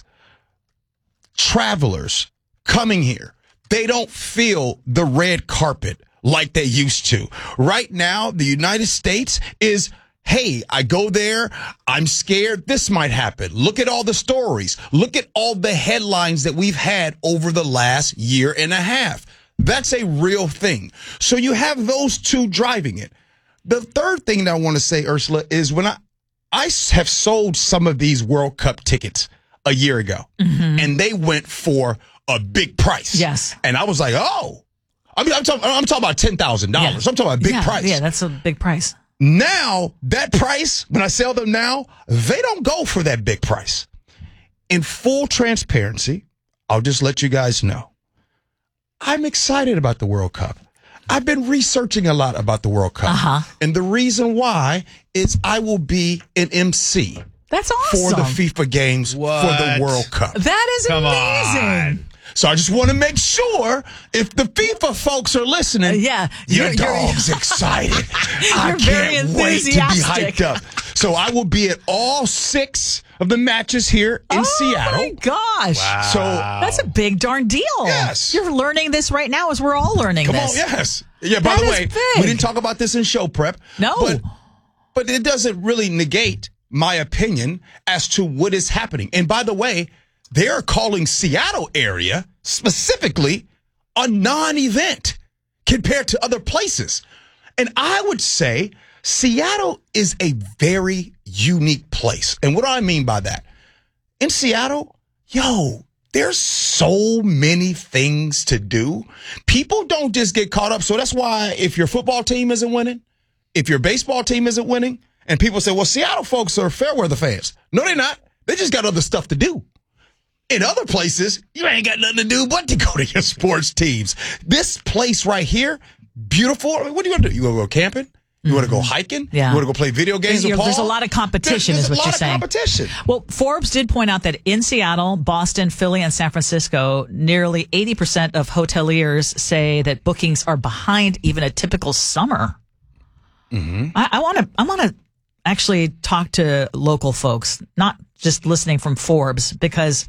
[SPEAKER 1] Travelers coming here, they don't feel the red carpet like they used to. Right now, the United States is, hey, I go there, I'm scared this might happen. Look at all the stories. Look at all the headlines that we've had over the last year and a half. That's a real thing. So you have those two driving it. The third thing that I want to say, Ursula, is when I, I have sold some of these World Cup tickets a year ago, mm-hmm. and they went for a big price.
[SPEAKER 2] Yes.
[SPEAKER 1] And I was like, oh, I mean, I'm talking, I'm talking about ten thousand dollars. Yeah. I'm talking about a big
[SPEAKER 2] yeah,
[SPEAKER 1] price.
[SPEAKER 2] Yeah, that's a big price.
[SPEAKER 1] Now, that price, when I sell them now, they don't go for that big price. In full transparency, I'll just let you guys know. I'm excited about the World Cup. I've been researching a lot about the World Cup.
[SPEAKER 2] Uh-huh.
[SPEAKER 1] And the reason why is I will be an M C.
[SPEAKER 2] That's awesome.
[SPEAKER 1] For the FIFA games
[SPEAKER 10] what?
[SPEAKER 1] for the World Cup.
[SPEAKER 2] That is
[SPEAKER 10] Come
[SPEAKER 2] amazing.
[SPEAKER 10] On.
[SPEAKER 1] So I just want to make sure if the FIFA folks are listening, uh,
[SPEAKER 2] yeah,
[SPEAKER 1] your
[SPEAKER 2] you're,
[SPEAKER 1] dog's
[SPEAKER 2] you're,
[SPEAKER 1] excited. I
[SPEAKER 2] you're
[SPEAKER 1] can't
[SPEAKER 2] very
[SPEAKER 1] wait to be hyped up. So I will be at all six of the matches here in
[SPEAKER 2] oh
[SPEAKER 1] Seattle.
[SPEAKER 2] Oh my gosh.
[SPEAKER 10] Wow.
[SPEAKER 1] So
[SPEAKER 2] that's a big darn deal.
[SPEAKER 1] Yes.
[SPEAKER 2] You're learning this right now as we're all learning
[SPEAKER 1] Come
[SPEAKER 2] this.
[SPEAKER 1] on, yes. Yeah, by
[SPEAKER 2] that
[SPEAKER 1] the way,
[SPEAKER 2] big.
[SPEAKER 1] we didn't talk about this in show prep.
[SPEAKER 2] No.
[SPEAKER 1] But, but it doesn't really negate my opinion as to what is happening. And by the way, they're calling Seattle area specifically a non-event compared to other places. And I would say Seattle is a very unique place. And what do I mean by that? In Seattle, yo, there's so many things to do. People don't just get caught up. So that's why if your football team isn't winning, if your baseball team isn't winning, and people say, well, Seattle folks are fair weather fans. No, they're not. They just got other stuff to do. In other places, you ain't got nothing to do but to go to your sports teams. This place right here, beautiful. I mean, what are you going to do? You going to go camping? You want to go hiking?
[SPEAKER 2] Yeah.
[SPEAKER 1] You want to go play video games
[SPEAKER 2] there's,
[SPEAKER 1] with Paul?
[SPEAKER 2] There's a lot of competition
[SPEAKER 1] there's, there's
[SPEAKER 2] is what you're saying.
[SPEAKER 1] a lot of competition.
[SPEAKER 2] Well, Forbes did point out that in Seattle, Boston, Philly, and San Francisco, nearly eighty percent of hoteliers say that bookings are behind even a typical summer.
[SPEAKER 1] Mm-hmm.
[SPEAKER 2] I want to I want to actually talk to local folks, not just listening from Forbes, because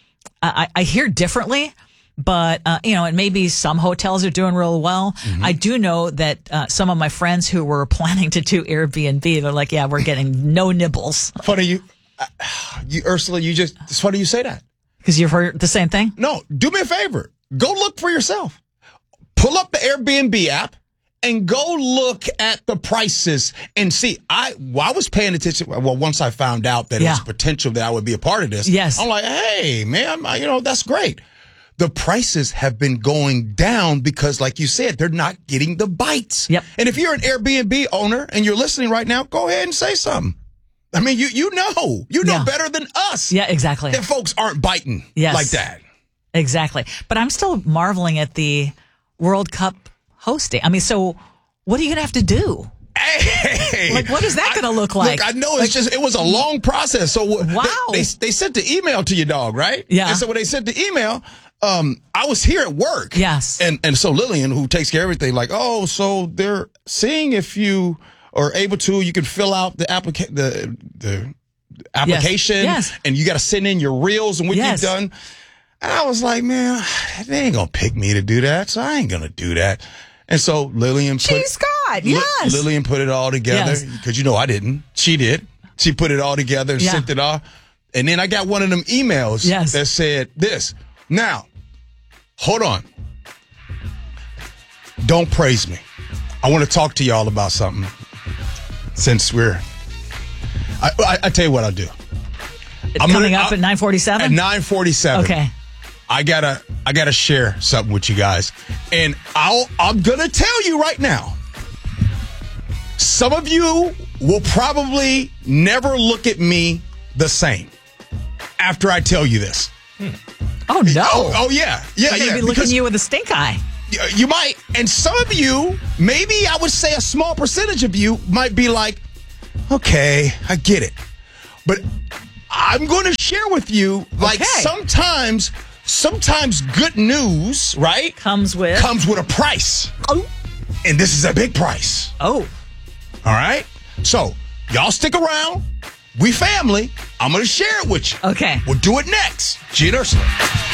[SPEAKER 2] I, I hear differently. But, uh, you know, and maybe some hotels are doing real well. Mm-hmm. I do know that uh, some of my friends who were planning to do Airbnb, they're like, yeah, we're getting no nibbles.
[SPEAKER 1] Funny, you, uh, you Ursula, you just, it's funny you say that.
[SPEAKER 2] Because you've heard the same thing?
[SPEAKER 1] No, do me a favor. Go look for yourself. Pull up the Airbnb app and go look at the prices and see. I well, I was paying attention. Well, once I found out that yeah. it was potential that I would be a part of this,
[SPEAKER 2] yes.
[SPEAKER 1] I'm like, hey, man, you know, that's great. The prices have been going down because, like you said, they're not getting the bites.
[SPEAKER 2] Yep.
[SPEAKER 1] And if you're an Airbnb owner and you're listening right now, go ahead and say something. I mean, you you know. You know
[SPEAKER 2] yeah.
[SPEAKER 1] better than us.
[SPEAKER 2] Yeah, exactly.
[SPEAKER 1] That folks aren't biting
[SPEAKER 2] yes.
[SPEAKER 1] like that.
[SPEAKER 2] Exactly. But I'm still marveling at the World Cup hosting. I mean, so what are you going to have to do?
[SPEAKER 1] Hey,
[SPEAKER 2] like, what is that going to look like?
[SPEAKER 1] Look, I know it's
[SPEAKER 2] like,
[SPEAKER 1] just, it was a long process. So
[SPEAKER 2] wow.
[SPEAKER 1] they, they, they sent the email to your dog, right?
[SPEAKER 2] Yeah.
[SPEAKER 1] And so when they sent the email, um, I was here at work.
[SPEAKER 2] Yes.
[SPEAKER 1] And, and so Lillian, who takes care of everything, like, oh, so they're seeing if you or able to, you can fill out the applica- the the application,
[SPEAKER 2] Yes. Yes.
[SPEAKER 1] and you got to send in your reels and what
[SPEAKER 2] Yes.
[SPEAKER 1] you've done. And I was like, man, they ain't gonna pick me to do that, so I ain't gonna do that. And so Lillian put,
[SPEAKER 3] Gee, Scott, yes.
[SPEAKER 1] Li- Lillian put it all together
[SPEAKER 2] Yes.
[SPEAKER 1] because you know I didn't. She did. She put it all together and
[SPEAKER 2] Yeah.
[SPEAKER 1] sent it off. And then I got one of them emails
[SPEAKER 2] Yes.
[SPEAKER 1] that said this. Now, hold on. Don't praise me. I want to talk to y'all about something. Since we're, I, I, I tell you what I'll do. I'm
[SPEAKER 2] Coming
[SPEAKER 1] gonna-
[SPEAKER 2] up
[SPEAKER 1] I-
[SPEAKER 2] at nine forty-seven?
[SPEAKER 1] At nine forty-seven.
[SPEAKER 2] Okay.
[SPEAKER 1] I gotta, I gotta share something with you guys, and I'll, I'm gonna tell you right now. Some of you will probably never look at me the same after I tell you this.
[SPEAKER 2] Oh, no.
[SPEAKER 1] Oh, oh yeah, yeah,
[SPEAKER 2] I'm
[SPEAKER 1] yeah.
[SPEAKER 2] going to be looking
[SPEAKER 1] because-
[SPEAKER 2] at you with a stink eye.
[SPEAKER 1] Y- You might, and some of you, maybe I would say a small percentage of you might be like, okay, I get it. But I'm going to share with you, like
[SPEAKER 2] Okay.
[SPEAKER 1] sometimes, sometimes good news, right?
[SPEAKER 2] Comes with?
[SPEAKER 1] Comes with a price.
[SPEAKER 2] Oh.
[SPEAKER 1] And this is a big price.
[SPEAKER 2] Oh.
[SPEAKER 1] All right? So, y'all stick around. We family. I'm going to share it with you.
[SPEAKER 2] Okay.
[SPEAKER 1] We'll do it next. G and Ursula.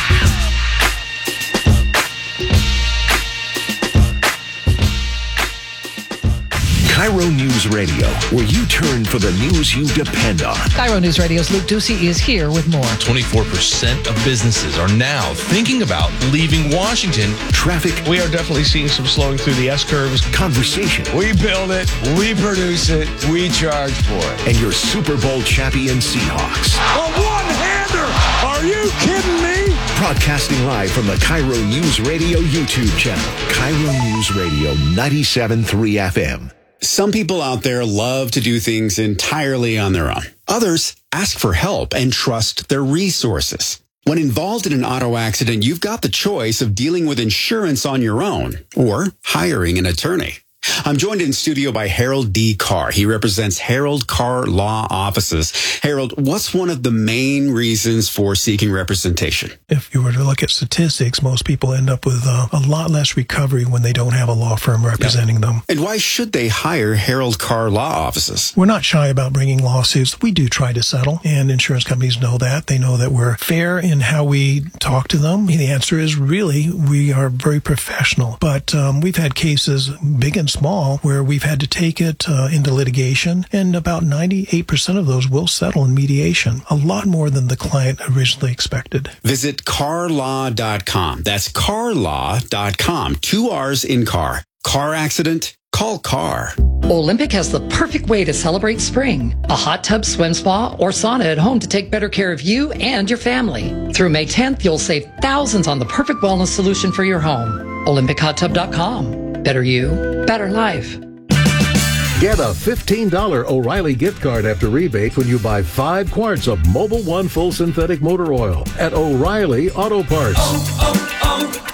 [SPEAKER 15] Cairo News Radio, where you turn for the news you depend on.
[SPEAKER 4] Cairo News Radio's Luke Ducey is here with more.
[SPEAKER 6] twenty-four percent of businesses are now thinking about leaving Washington.
[SPEAKER 15] Traffic.
[SPEAKER 7] We are definitely seeing some slowing through the S-curves.
[SPEAKER 15] Conversation.
[SPEAKER 7] We build it, we produce it, we charge for it.
[SPEAKER 15] And your Super Bowl champion Seahawks.
[SPEAKER 7] A one-hander! Are you kidding me?
[SPEAKER 15] Broadcasting live from the Cairo News Radio YouTube channel. Cairo News Radio ninety-seven point three F M.
[SPEAKER 22] Some people out there love to do things entirely on their own. Others ask for help and trust their resources. When involved in an auto accident, you've got the choice of dealing with insurance on your own or hiring an attorney. I'm joined in studio by Harold D. Carr. He represents Harold Carr Law Offices. Harold, what's one of the main reasons for seeking representation?
[SPEAKER 23] If you were to look at statistics, most people end up with uh, a lot less recovery when they don't have a law firm representing yep. them.
[SPEAKER 22] And why should they hire Harold Carr Law Offices?
[SPEAKER 23] We're not shy about bringing lawsuits. We do try to settle, and insurance companies know that. They know that we're fair in how we talk to them. The answer is really, we are very professional. But um, we've had cases, big and small, where we've had to take it uh, into litigation, and about ninety-eight percent of those will settle in mediation, a lot more than the client originally expected.
[SPEAKER 22] Visit car law dot com. That's car law dot com. Two R's in car. Car accident? Call Carr.
[SPEAKER 4] Olympic has the perfect way to celebrate spring. A hot tub, swim spa, or sauna at home to take better care of you and your family. Through May tenth, you'll save thousands on the perfect wellness solution for your home. Olympic hot tub dot com. Better you, better life.
[SPEAKER 24] Get a fifteen dollars O'Reilly gift card after rebate when you buy five quarts of Mobil One Full Synthetic Motor Oil at O'Reilly Auto Parts.
[SPEAKER 25] Oh,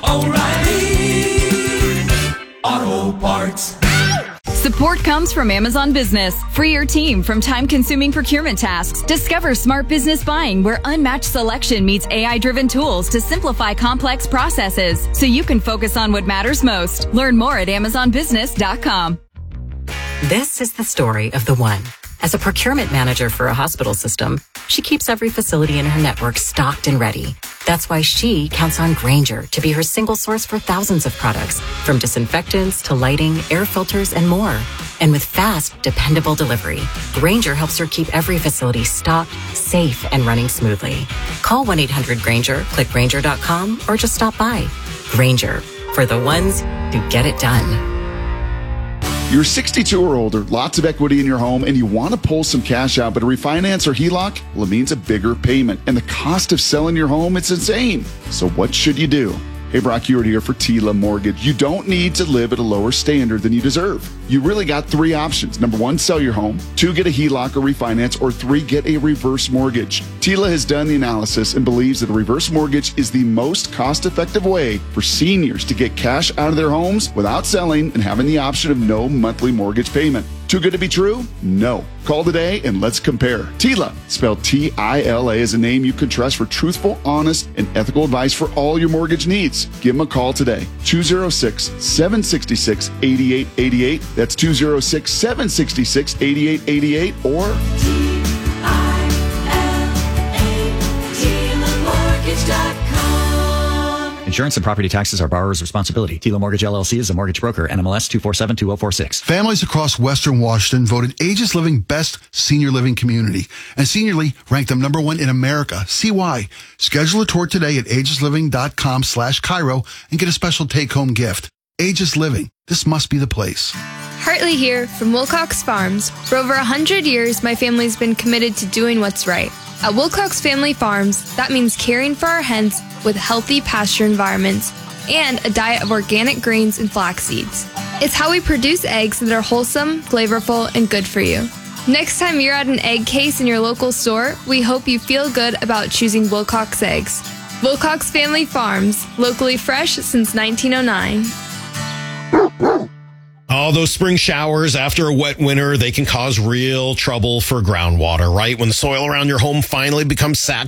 [SPEAKER 25] oh, oh, O'Reilly Auto Parts.
[SPEAKER 26] Support comes from Amazon Business. Free your team from time-consuming procurement tasks. Discover smart business buying where unmatched selection meets A I-driven tools to simplify complex processes so you can focus on what matters most. Learn more at amazon business dot com.
[SPEAKER 28] This is the story of the one. As a procurement manager for a hospital system, she keeps every facility in her network stocked and ready. That's why she counts on Grainger to be her single source for thousands of products, from disinfectants to lighting, air filters, and more. And with fast, dependable delivery, Grainger helps her keep every facility stocked, safe, and running smoothly. Call one eight hundred Grainger, click Grainger dot com, or just stop by. Grainger, for the ones who get it done.
[SPEAKER 29] You're sixty-two or older, lots of equity in your home, and you want to pull some cash out, but a refinance or H E L O C, well, it means a bigger payment. And the cost of selling your home, it's insane. So what should you do? Hey, Brock Hewitt here for Tila Mortgage. You don't need to live at a lower standard than you deserve. You really got three options. Number one, sell your home. Two, get a H E L O C or refinance. Or three, get a reverse mortgage. Tila has done the analysis and believes that a reverse mortgage is the most cost-effective way for seniors to get cash out of their homes without selling and having the option of no monthly mortgage payment. Too good to be true? No. Call today and let's compare. Tila, spelled T I L A, is a name you can trust for truthful, honest, and ethical advice for all your mortgage needs. Give them a call today. two oh six, seven six six, eight eight eight eight. That's two oh six, seven six six, eight eight eight eight or
[SPEAKER 8] Insurance and property taxes are borrower's responsibility. T I L A Mortgage L L C is a mortgage broker. N M L S two four seven two zero four six.
[SPEAKER 9] Families across Western Washington voted Aegis Living Best Senior Living Community, and Seniorly ranked them number one in America. See why. Schedule a tour today at aegisliving.com slash Cairo and get a special take-home gift. Aegis Living. This must be the place.
[SPEAKER 11] Hartley here from Wilcox Farms. For over one hundred years, my family's been committed to doing what's right. At Wilcox Family Farms, that means caring for our hens with healthy pasture environments and a diet of organic grains and flax seeds. It's how we produce eggs that are wholesome, flavorful, and good for you. Next time you're at an egg case in your local store, we hope you feel good about choosing Wilcox eggs. Wilcox Family Farms, locally fresh since nineteen oh nine.
[SPEAKER 12] Oh, those spring showers after a wet winter, they can cause real trouble for groundwater, right? When the soil around your home finally becomes saturated